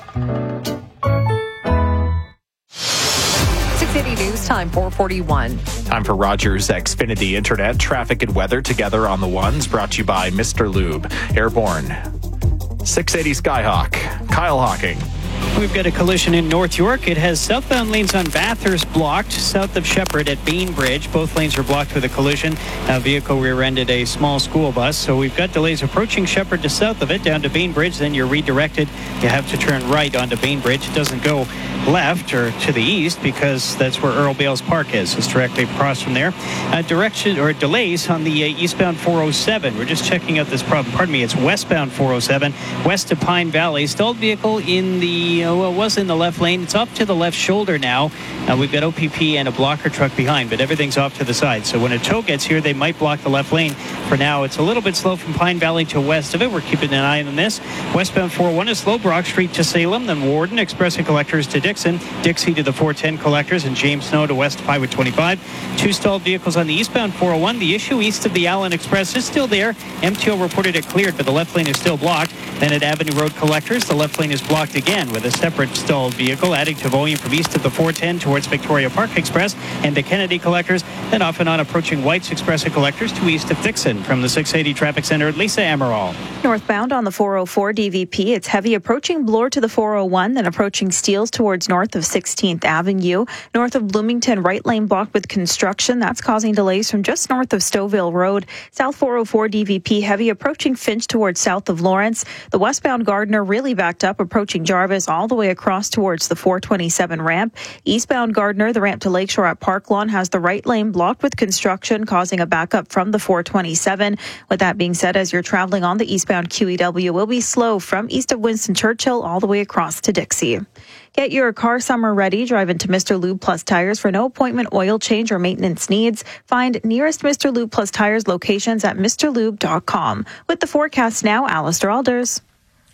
six eighty News Time, four forty-one. Time for Rogers Xfinity Internet. Traffic and weather together on the ones. Brought to you by Mister Lube. Airborne. six eighty Skyhawk. Kyle Hawking. We've got a collision in North York. It has southbound lanes on Bathurst blocked, south of Shepherd at Bainbridge. Both lanes are blocked with a collision. A vehicle rear-ended a small school bus. So we've got delays approaching Shepherd to south of it, down to Bainbridge. Then you're redirected. You have to turn right onto Bainbridge. It doesn't go left or to the east because that's where Earl Bales Park is. It's directly across from there. Uh, direction or delays on the uh, eastbound four oh seven. We're just checking out this problem. Pardon me. It's westbound four oh seven, west of Pine Valley. Stalled vehicle in the uh, well, it was in the left lane. It's off to the left shoulder now. Uh, we've got O P P and a blocker truck behind, but everything's off to the side. So when a tow gets here, they might block the left lane. For now, it's a little bit slow from Pine Valley to west of it. We're keeping an eye on this. Westbound four oh one is slow, Brock Street to Salem, then Warden, Express and Collectors to Dixon, Dixie to the four ten Collectors, and James Snow to West Highway twenty-five. Two stalled vehicles on the eastbound four oh one. The issue east of the Allen Express is still there. M T O reported it cleared, but the left lane is still blocked. Then at Avenue Road Collectors, the left lane is blocked again with a separate stalled vehicle, adding to volume from east of the four ten towards Victoria Park Express and the Kennedy Collectors, then off and on approaching White's Express and Collectors to east of Dixon. From the six eighty Traffic Center, Lisa Amaral. Northbound on the four oh four D V P, it's heavy approaching Bloor to the four oh one, then approaching Steeles towards north of sixteenth Avenue. North of Bloomington, right lane blocked with construction. That's causing delays from just north of Stouffville Road. South four oh four D V P, heavy approaching Finch towards south of Lawrence. The westbound Gardner really backed up, approaching Jarvis all the way across towards the four twenty-seven ramp. Eastbound Gardner, the ramp to Lakeshore at Park Lawn, has the right lane blocked with construction, causing a backup from the four twenty-seven. With that being said, as you're traveling on the eastbound Q E W, will be slow from east of Winston Churchill all the way across to Dixie. Get your car summer ready. Drive into Mister Lube Plus Tires for no appointment oil change or maintenance needs. Find nearest Mister Lube Plus Tires locations at Mr Lube dot com. With the forecast now, Alistair Alders.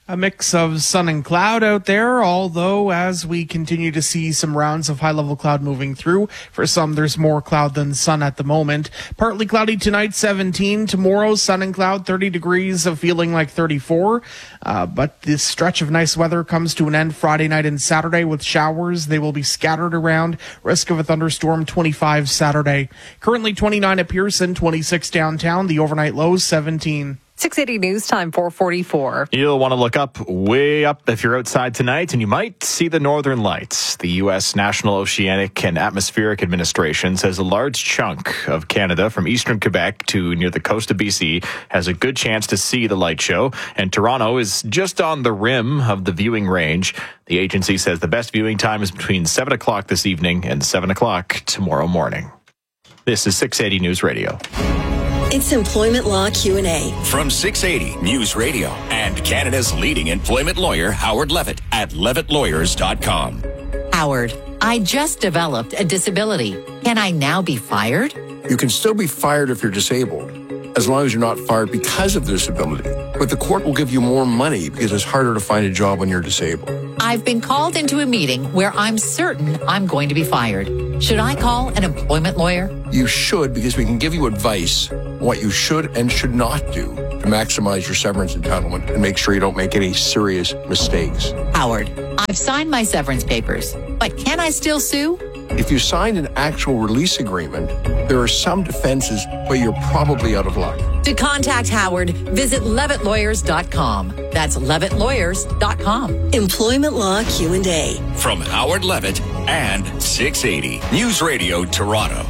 A mix of sun and cloud out there, although as we continue to see some rounds of high-level cloud moving through, for some there's more cloud than sun at the moment. Partly cloudy tonight, seventeen. Tomorrow, sun and cloud, thirty degrees, of feeling like thirty-four. Uh, but this stretch of nice weather comes to an end Friday night and Saturday with showers. They will be scattered around. Risk of a thunderstorm, twenty-five Saturday. Currently twenty-nine at Pearson, twenty-six downtown. The overnight low, seventeen. six eighty News Time, four forty-four. You'll want to look up, way up, if you're outside tonight, and you might see the northern lights. The U S National Oceanic and Atmospheric Administration says a large chunk of Canada from eastern Quebec to near the coast of B C has a good chance to see the light show, and Toronto is just on the rim of the viewing range. The agency says the best viewing time is between seven o'clock this evening and seven o'clock tomorrow morning. This is six eighty News Radio. It's Employment Law Q and A. From six eighty News Radio and Canada's leading employment lawyer, Howard Levitt, at levitt lawyers dot com. Howard, I just developed a disability. Can I now be fired? You can still be fired if you're disabled, as long as you're not fired because of disability. But the court will give you more money because it's harder to find a job when you're disabled. I've been called into a meeting where I'm certain I'm going to be fired. Should I call an employment lawyer? You should, because we can give you advice on what you should and should not do to maximize your severance entitlement and make sure you don't make any serious mistakes. Howard, I've signed my severance papers, but can I still sue? If you signed an actual release agreement, there are some defenses, but you're probably out of luck. To contact Howard, visit levitt lawyers dot com. That's levitt lawyers dot com. Employment Law Q and A. From Howard Levitt and six eighty News Radio Toronto.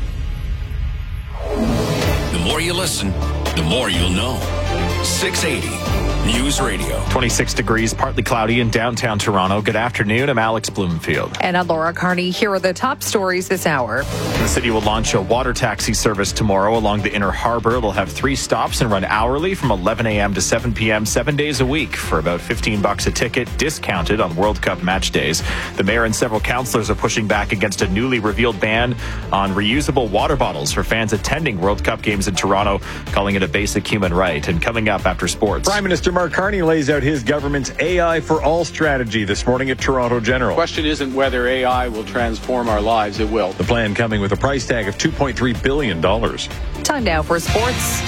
The more you listen, the more you'll know. six eighty News Radio. twenty-six degrees, partly cloudy in downtown Toronto. Good afternoon. I'm Alex Bloomfield. And I'm Laura Carney. Here are the top stories this hour. The city will launch a water taxi service tomorrow along the Inner Harbor. It'll have three stops and run hourly from eleven a.m. to seven p.m. seven days a week for about fifteen bucks a ticket, discounted on World Cup match days. The mayor and several councillors are pushing back against a newly revealed ban on reusable water bottles for fans attending World Cup games in Toronto, calling it a basic human right. And coming up after sports, Prime Minister Mark Carney lays out his government's A I for All strategy this morning at Toronto General. The question isn't whether A I will transform our lives. It will. The plan coming with a price tag of two point three billion dollars. Time now for sports.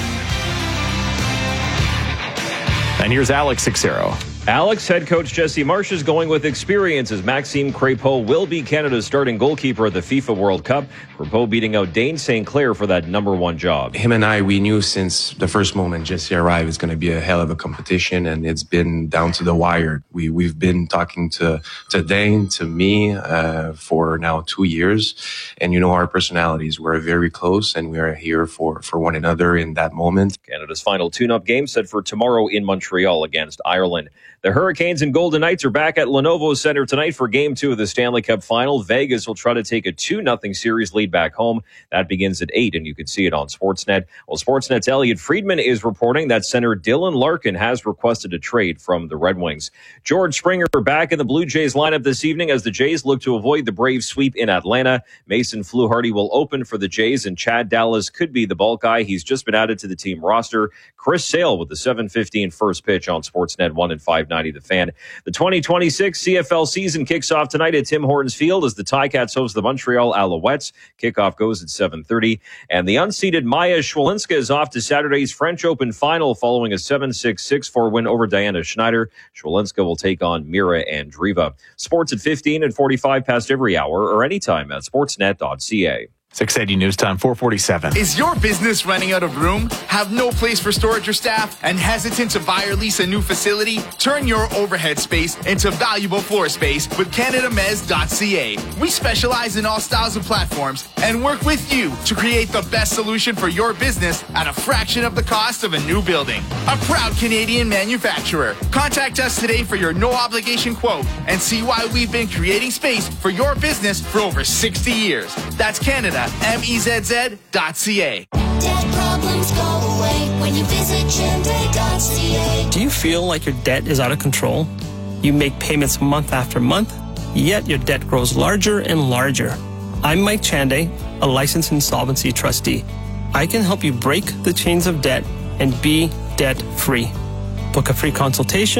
And here's Alex Sixero. Alex, head coach Jesse Marsh is going with experience as Maxime Crépeau will be Canada's starting goalkeeper at the FIFA World Cup. Crépeau beating out Dane Saint Clair for that number one job. Him and I, we knew since the first moment Jesse arrived it's going to be a hell of a competition, and it's been down to the wire. We, we've been talking to, to Dane, to me, uh, for now two years. And you know our personalities. We're very close, and we are here for, for one another in that moment. Canada's final tune-up game set for tomorrow in Montreal against Ireland. The Hurricanes and Golden Knights are back at Lenovo Center tonight for Game two of the Stanley Cup Final. Vegas will try to take a two nothing series lead back home. That begins at eight, and you can see it on Sportsnet. Well, Sportsnet's Elliot Friedman is reporting that center Dylan Larkin has requested a trade from the Red Wings. George Springer back in the Blue Jays lineup this evening as the Jays look to avoid the Braves sweep in Atlanta. Mason Fluharty will open for the Jays, and Chad Dallas could be the bulk guy. He's just been added to the team roster. Chris Sale with the seven fifteen first pitch on Sportsnet one and five ninety The Fan. The twenty twenty-six C F L season kicks off tonight at Tim Hortons Field as the Ticats host the Montreal Alouettes. Kickoff goes at seven thirty. And the unseeded Maya Schwalinska is off to Saturday's French Open final following a seven six, six four win over Diana Schneider. Schwalinska will take on Mira Andreeva. Sports at fifteen and forty-five past every hour or anytime at sportsnet dot c a. six eighty News Time, four forty-seven. Is your business running out of room? Have no place for storage or staff? And hesitant to buy or lease a new facility? Turn your overhead space into valuable floor space with Canada Mez dot c a. We specialize in all styles of platforms and work with you to create the best solution for your business at a fraction of the cost of a new building. A proud Canadian manufacturer. Contact us today for your no-obligation quote and see why we've been creating space for your business for over sixty years. That's Canada. M E Z Z dot C A. Debt problems go away when you visit Chende dot C A. Do you feel like your debt is out of control? You make payments month after month, yet your debt grows larger and larger. I'm Mike Chande, a licensed insolvency trustee. I can help you break the chains of debt and be debt-free. Book a free consultation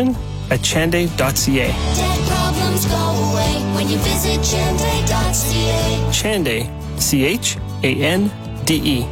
at chanday dot c a. Debt problems go away when you visit chanday dot c a. Chanday, C H A N D E.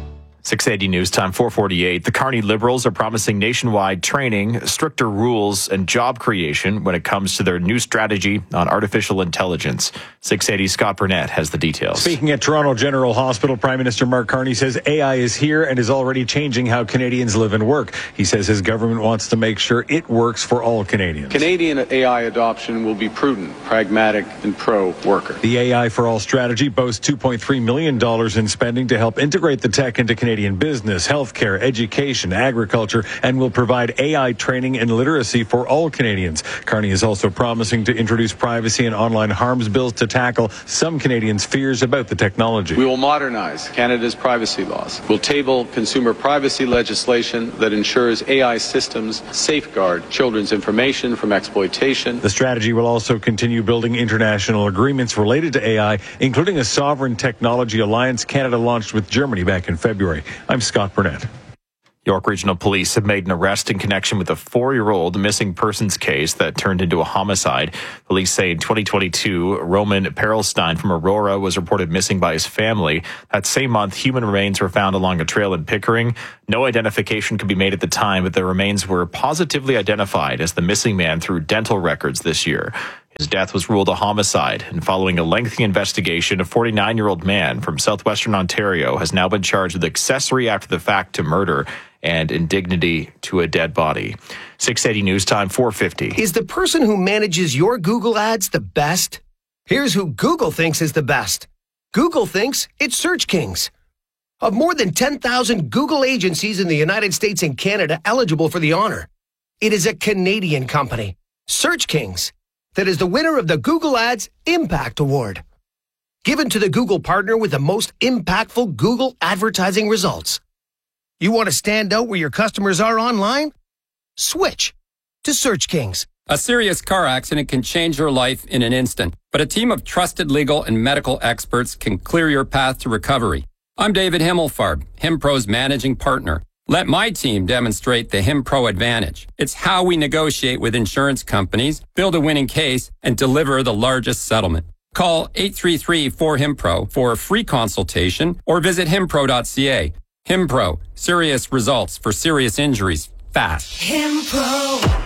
six eighty News Time, four forty-eight. The Kearney Liberals are promising nationwide training, stricter rules, and job creation when it comes to their new strategy on artificial intelligence. six eighty Scott Burnett has the details. Speaking at Toronto General Hospital, Prime Minister Mark Carney says A I is here and is already changing how Canadians live and work. He says his government wants to make sure it works for all Canadians. Canadian A I adoption will be prudent, pragmatic, and pro-worker. The A I for All strategy boasts two point three million dollars in spending to help integrate the tech into Canadian business, healthcare, education, agriculture, and will provide A I training and literacy for all Canadians. Carney is also promising to introduce privacy and online harms bills to tackle some Canadians' fears about the technology. We will modernize Canada's privacy laws. We'll table consumer privacy legislation that ensures A I systems safeguard children's information from exploitation. The strategy will also continue building international agreements related to A I, including a sovereign technology alliance Canada launched with Germany back in February. I'm Scott Burnett. York Regional Police have made an arrest in connection with a four-year-old missing persons case that turned into a homicide. Police say in twenty twenty-two, Roman Perelstein from Aurora was reported missing by his family. That same month, human remains were found along a trail in Pickering. No identification could be made at the time, but the remains were positively identified as the missing man through dental records this year. His death was ruled a homicide, and following a lengthy investigation, a forty-nine-year-old man from southwestern Ontario has now been charged with accessory after the fact to murder and indignity to a dead body. six eighty News Time, four fifty. Is the person who manages your Google ads the best? Here's who Google thinks is the best. Google thinks it's Search Kings. Of more than ten thousand Google agencies in the United States and Canada eligible for the honor, it is a Canadian company, Search Kings, that is the winner of the Google Ads Impact Award, given to the Google partner with the most impactful Google advertising results. You want to stand out where your customers are online? Switch to Search Kings. A serious car accident can change your life in an instant, but a team of trusted legal and medical experts can clear your path to recovery. I'm David Himmelfarb, HimPro's managing partner. Let my team demonstrate the HimPro advantage. It's how we negotiate with insurance companies, build a winning case, and deliver the largest settlement. Call eight three three, four, HIMPRO for a free consultation or visit himpro dot c a. HimPro, serious results for serious injuries, fast. HimPro.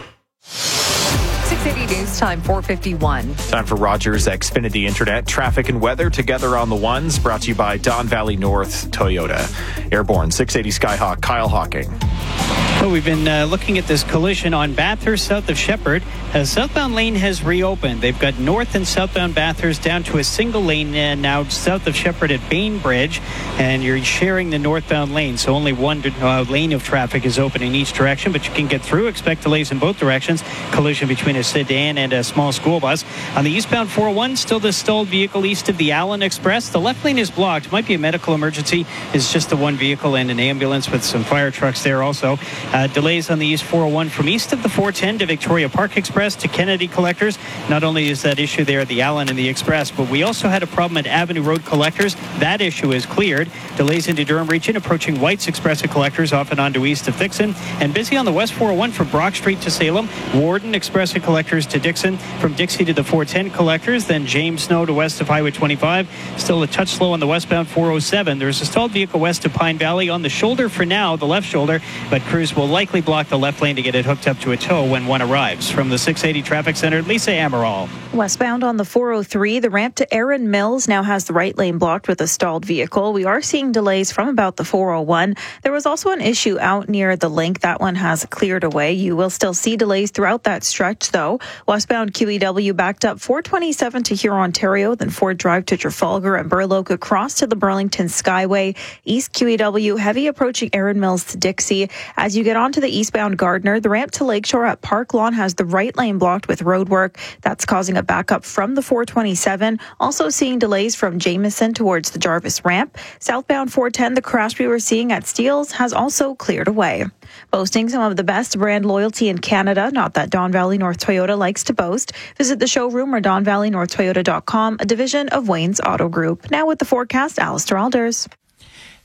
six eighty News Time, four fifty-one. Time for Rogers Xfinity Internet. Traffic and weather together on the ones. Brought to you by Don Valley North Toyota. Airborne, six eighty Skyhawk, Kyle Hawking. Well, we've been uh, looking at this collision on Bathurst south of Shepherd. Uh, southbound lane has reopened. They've got north and southbound Bathurst down to a single lane uh, now south of Shepherd at Bainbridge, and you're sharing the northbound lane, so only one uh, lane of traffic is open in each direction, but you can get through. Expect delays in both directions. Collision between a sedan and a small school bus. On the eastbound four oh one, still the stalled vehicle east of the Allen Express. The left lane is blocked. Might be a medical emergency. It's just the one vehicle and an ambulance with some fire trucks there also. Uh, delays on the East four oh one from east of the four ten to Victoria Park Express to Kennedy Collectors. Not only is that issue there at the Allen and the Express, but we also had a problem at Avenue Road Collectors. That issue is cleared. Delays into Durham region approaching White's Express at Collectors off and on to east of Dixon. And busy on the West four oh one from Brock Street to Salem. Warden Express at Collectors to Dixon. From Dixie to the four ten Collectors. Then James Snow to west of Highway twenty-five. Still a touch slow on the westbound four oh seven. There's a stalled vehicle west of Pine Valley on the shoulder for now, the left shoulder, but crews will likely block the left lane to get it hooked up to a tow when one arrives. From the six eighty Traffic Center, Lisa Amaral. Westbound on the four oh three, the ramp to Erin Mills now has the right lane blocked with a stalled vehicle. We are seeing delays from about the four oh one. There was also an issue out near the Link. That one has cleared away. You will still see delays throughout that stretch, though. Westbound Q E W backed up four twenty-seven to Huron, Ontario, then Ford Drive to Trafalgar and Burloak across to the Burlington Skyway. East Q E W heavy approaching Erin Mills to Dixie. As you get onto the eastbound Gardner, the ramp to Lakeshore at Park Lawn has the right lane blocked with roadwork. That's causing a backup from the four twenty-seven. Also seeing delays from Jameson towards the Jarvis ramp. Southbound four ten, the crash we were seeing at Steeles has also cleared away. Boasting some of the best brand loyalty in Canada, not that Don Valley North Toyota likes to boast. Visit the showroom or don valley north toyota dot com, a division of Wayne's Auto Group. Now with the forecast, Alistair Alders.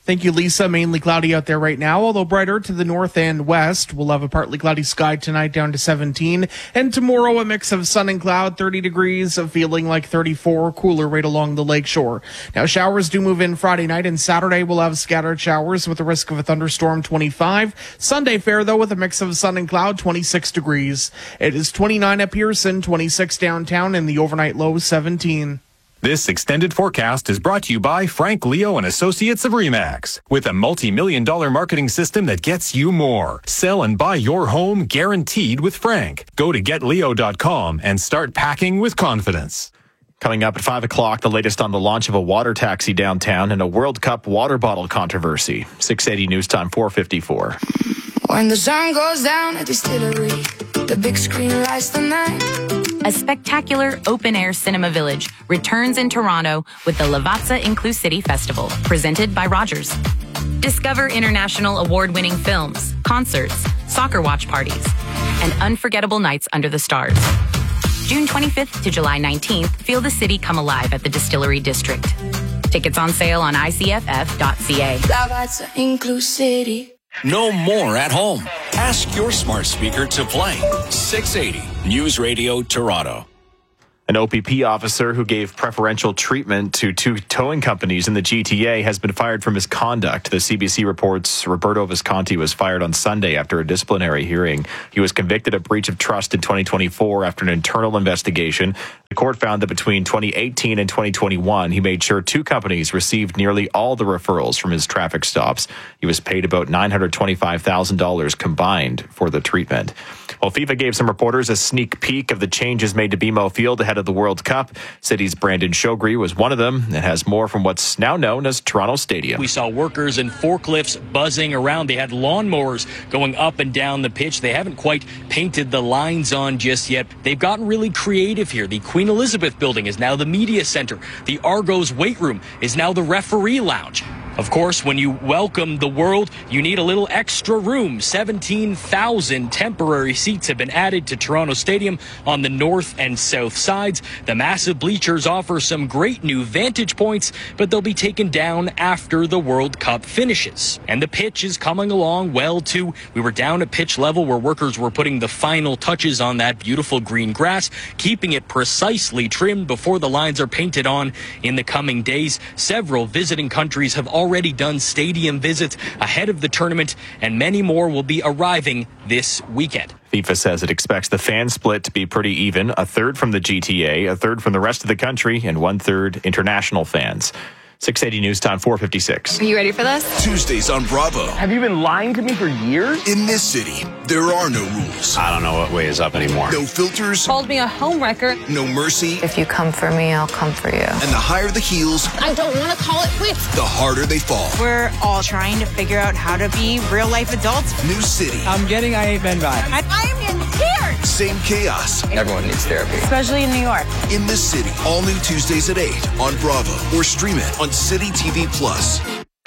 Thank you, Lisa. Mainly cloudy out there right now, although brighter to the north and west. We'll have a partly cloudy sky tonight down to seventeen. And tomorrow, a mix of sun and cloud, thirty degrees, feeling like thirty-four, cooler right along the lakeshore. Now, showers do move in Friday night, and Saturday we'll have scattered showers with a risk of a thunderstorm, twenty-five. Sunday fair, though, with a mix of sun and cloud, twenty-six degrees. It is twenty-nine at Pearson, twenty-six downtown, and the overnight low, seventeen. This extended forecast is brought to you by Frank Leo and Associates of Remax. With a multi-million dollar marketing system that gets you more. Sell and buy your home guaranteed with Frank. Go to get leo dot com and start packing with confidence. Coming up at five o'clock, the latest on the launch of a water taxi downtown and a World Cup water bottle controversy. six eighty News Time, four fifty-four. When the sun goes down at the distillery, the big screen lights the night. A spectacular open-air cinema village returns in Toronto with the Lavazza Inclusivity Festival, presented by Rogers. Discover international award-winning films, concerts, soccer watch parties, and unforgettable nights under the stars. June twenty-fifth to July nineteenth, feel the city come alive at the Distillery District. Tickets on sale on I C F F dot C A. Lavazza Inclusivity. No more at home. Ask your smart speaker to play six eighty News Radio Toronto. An O P P officer who gave preferential treatment to two towing companies in the G T A has been fired for misconduct. The C B C reports Roberto Visconti was fired on Sunday after a disciplinary hearing. He was convicted of breach of trust in twenty twenty-four after an internal investigation. The court found that between twenty eighteen and twenty twenty-one, he made sure two companies received nearly all the referrals from his traffic stops. He was paid about nine hundred twenty-five thousand dollars combined for the treatment. Well, FIFA gave some reporters a sneak peek of the changes made to B M O Field ahead of the World Cup. City's Brandon Shogri was one of them and has more from what's now known as Toronto Stadium. We saw workers and forklifts buzzing around. They had lawnmowers going up and down the pitch. They haven't quite painted the lines on just yet. They've gotten really creative here. The Queen Elizabeth building is now the media center. The Argos weight room is now the referee lounge. Of course, when you welcome the world, you need a little extra room. seventeen thousand temporary seats have been added to Toronto Stadium on the north and south sides. The massive bleachers offer some great new vantage points, but they'll be taken down after the World Cup finishes. And the pitch is coming along well, too. We were down at pitch level where workers were putting the final touches on that beautiful green grass, keeping it precisely trimmed before the lines are painted on in the coming days. Several visiting countries have already already done stadium visits ahead of the tournament, and many more will be arriving this weekend. FIFA says it expects the fan split to be pretty even, a third from the G T A, a third from the rest of the country, and one-third international fans. six eighty News Time, four fifty-six. Are you ready for this? Tuesdays on Bravo. Have you been lying to me for years? In this city, there are no rules. I don't know what way is up anymore. No filters. Called me a homewrecker. No mercy. If you come for me, I'll come for you. And the higher the heels, I don't want to call it quits. The harder they fall. We're all trying to figure out how to be real life adults. New city. I'm getting I Hate Men vibe. I, I am getting scared. Same chaos. Everyone needs therapy. Especially in New York. In this city, all new Tuesdays at eight on Bravo or stream it on City T V Plus.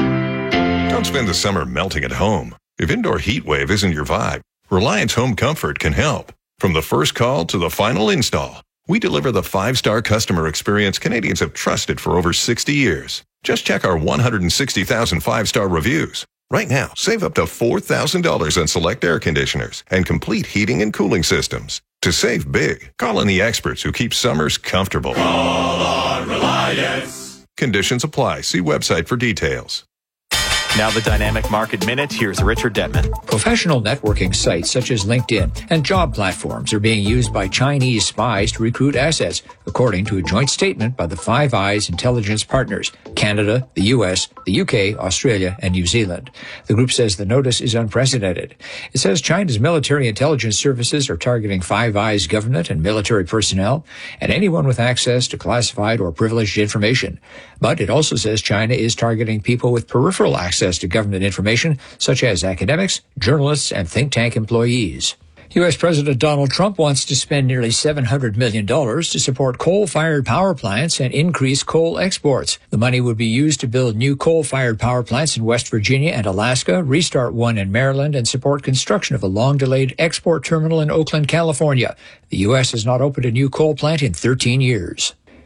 Don't spend the summer melting at home. If indoor heat wave isn't your vibe, Reliance Home Comfort can help. From the first call to the final install, we deliver the five-star customer experience Canadians have trusted for over sixty years. Just check our one hundred sixty thousand five-star reviews. Right now, save up to four thousand dollars on select air conditioners and complete heating and cooling systems. To save big, call on the experts who keep summers comfortable. Call on Reliance. Conditions apply. See website for details. Now the Dynamic Market Minute. Here's Richard Detman. Professional networking sites such as LinkedIn and job platforms are being used by Chinese spies to recruit assets, according to a joint statement by the Five Eyes intelligence partners, Canada, the U S, the U K, Australia, and New Zealand. The group says the notice is unprecedented. It says China's military intelligence services are targeting Five Eyes government and military personnel and anyone with access to classified or privileged information. But it also says China is targeting people with peripheral access access to government information, such as academics, journalists, and think tank employees. U S. President Donald Trump wants to spend nearly seven hundred million dollars to support coal-fired power plants and increase coal exports. The money would be used to build new coal-fired power plants in West Virginia and Alaska, restart one in Maryland, and support construction of a long-delayed export terminal in Oakland, California. The U S has not opened a new coal plant in thirteen years.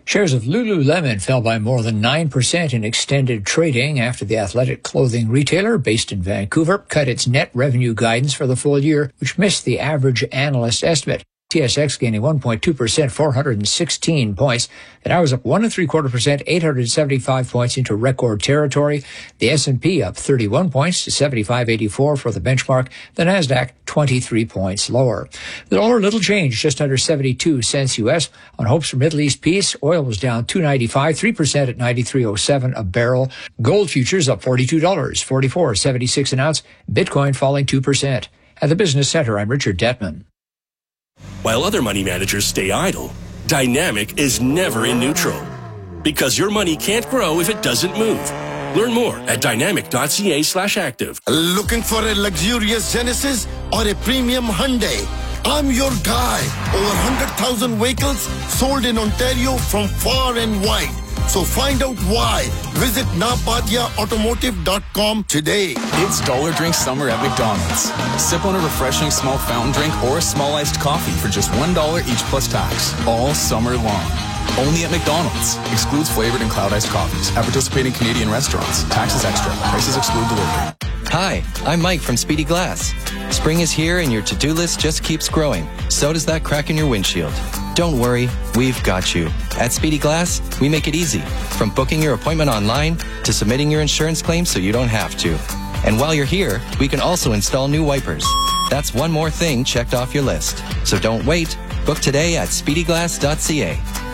Shares of Lululemon fell by more than nine percent in extended trading after the athletic clothing retailer based in Vancouver cut its net revenue guidance for the full year, which missed the average analyst estimate. T S X gaining one point two percent, four hundred sixteen points. The Dow was up one and three quarter percent, eight hundred seventy-five points into record territory. The S and P up thirty-one points to seventy-five eighty-four for the benchmark. The Nasdaq twenty-three points lower. The dollar little change, just under seventy-two cents U S on hopes for Middle East peace. Oil was down two ninety-five, three percent at ninety-three oh seven a barrel. Gold futures up forty-two dollars, forty-four seventy-six an ounce. Bitcoin falling two percent. At the Business Center, I'm Richard Detman. While other money managers stay idle, Dynamic is never in neutral. Because your money can't grow if it doesn't move. Learn more at dynamic.ca slash active. Looking for a luxurious Genesis or a premium Hyundai? I'm your guy. Over one hundred thousand vehicles sold in Ontario from far and wide. So find out why. Visit napadia automotive dot com today. It's Dollar Drink Summer at McDonald's. Sip on a refreshing small fountain drink or a small iced coffee for just one dollar each plus tax. All summer long. Only at McDonald's. Excludes flavored and cloud iced coffees. At participating Canadian restaurants. Taxes extra. Prices exclude delivery. Hi, I'm Mike from Speedy Glass. Spring is here and your to-do list just keeps growing. So does that crack in your windshield. Don't worry, we've got you. At Speedy Glass, we make it easy. From booking your appointment online to submitting your insurance claim so you don't have to. And while you're here, we can also install new wipers. That's one more thing checked off your list. So don't wait. Book today at speedy glass dot c a.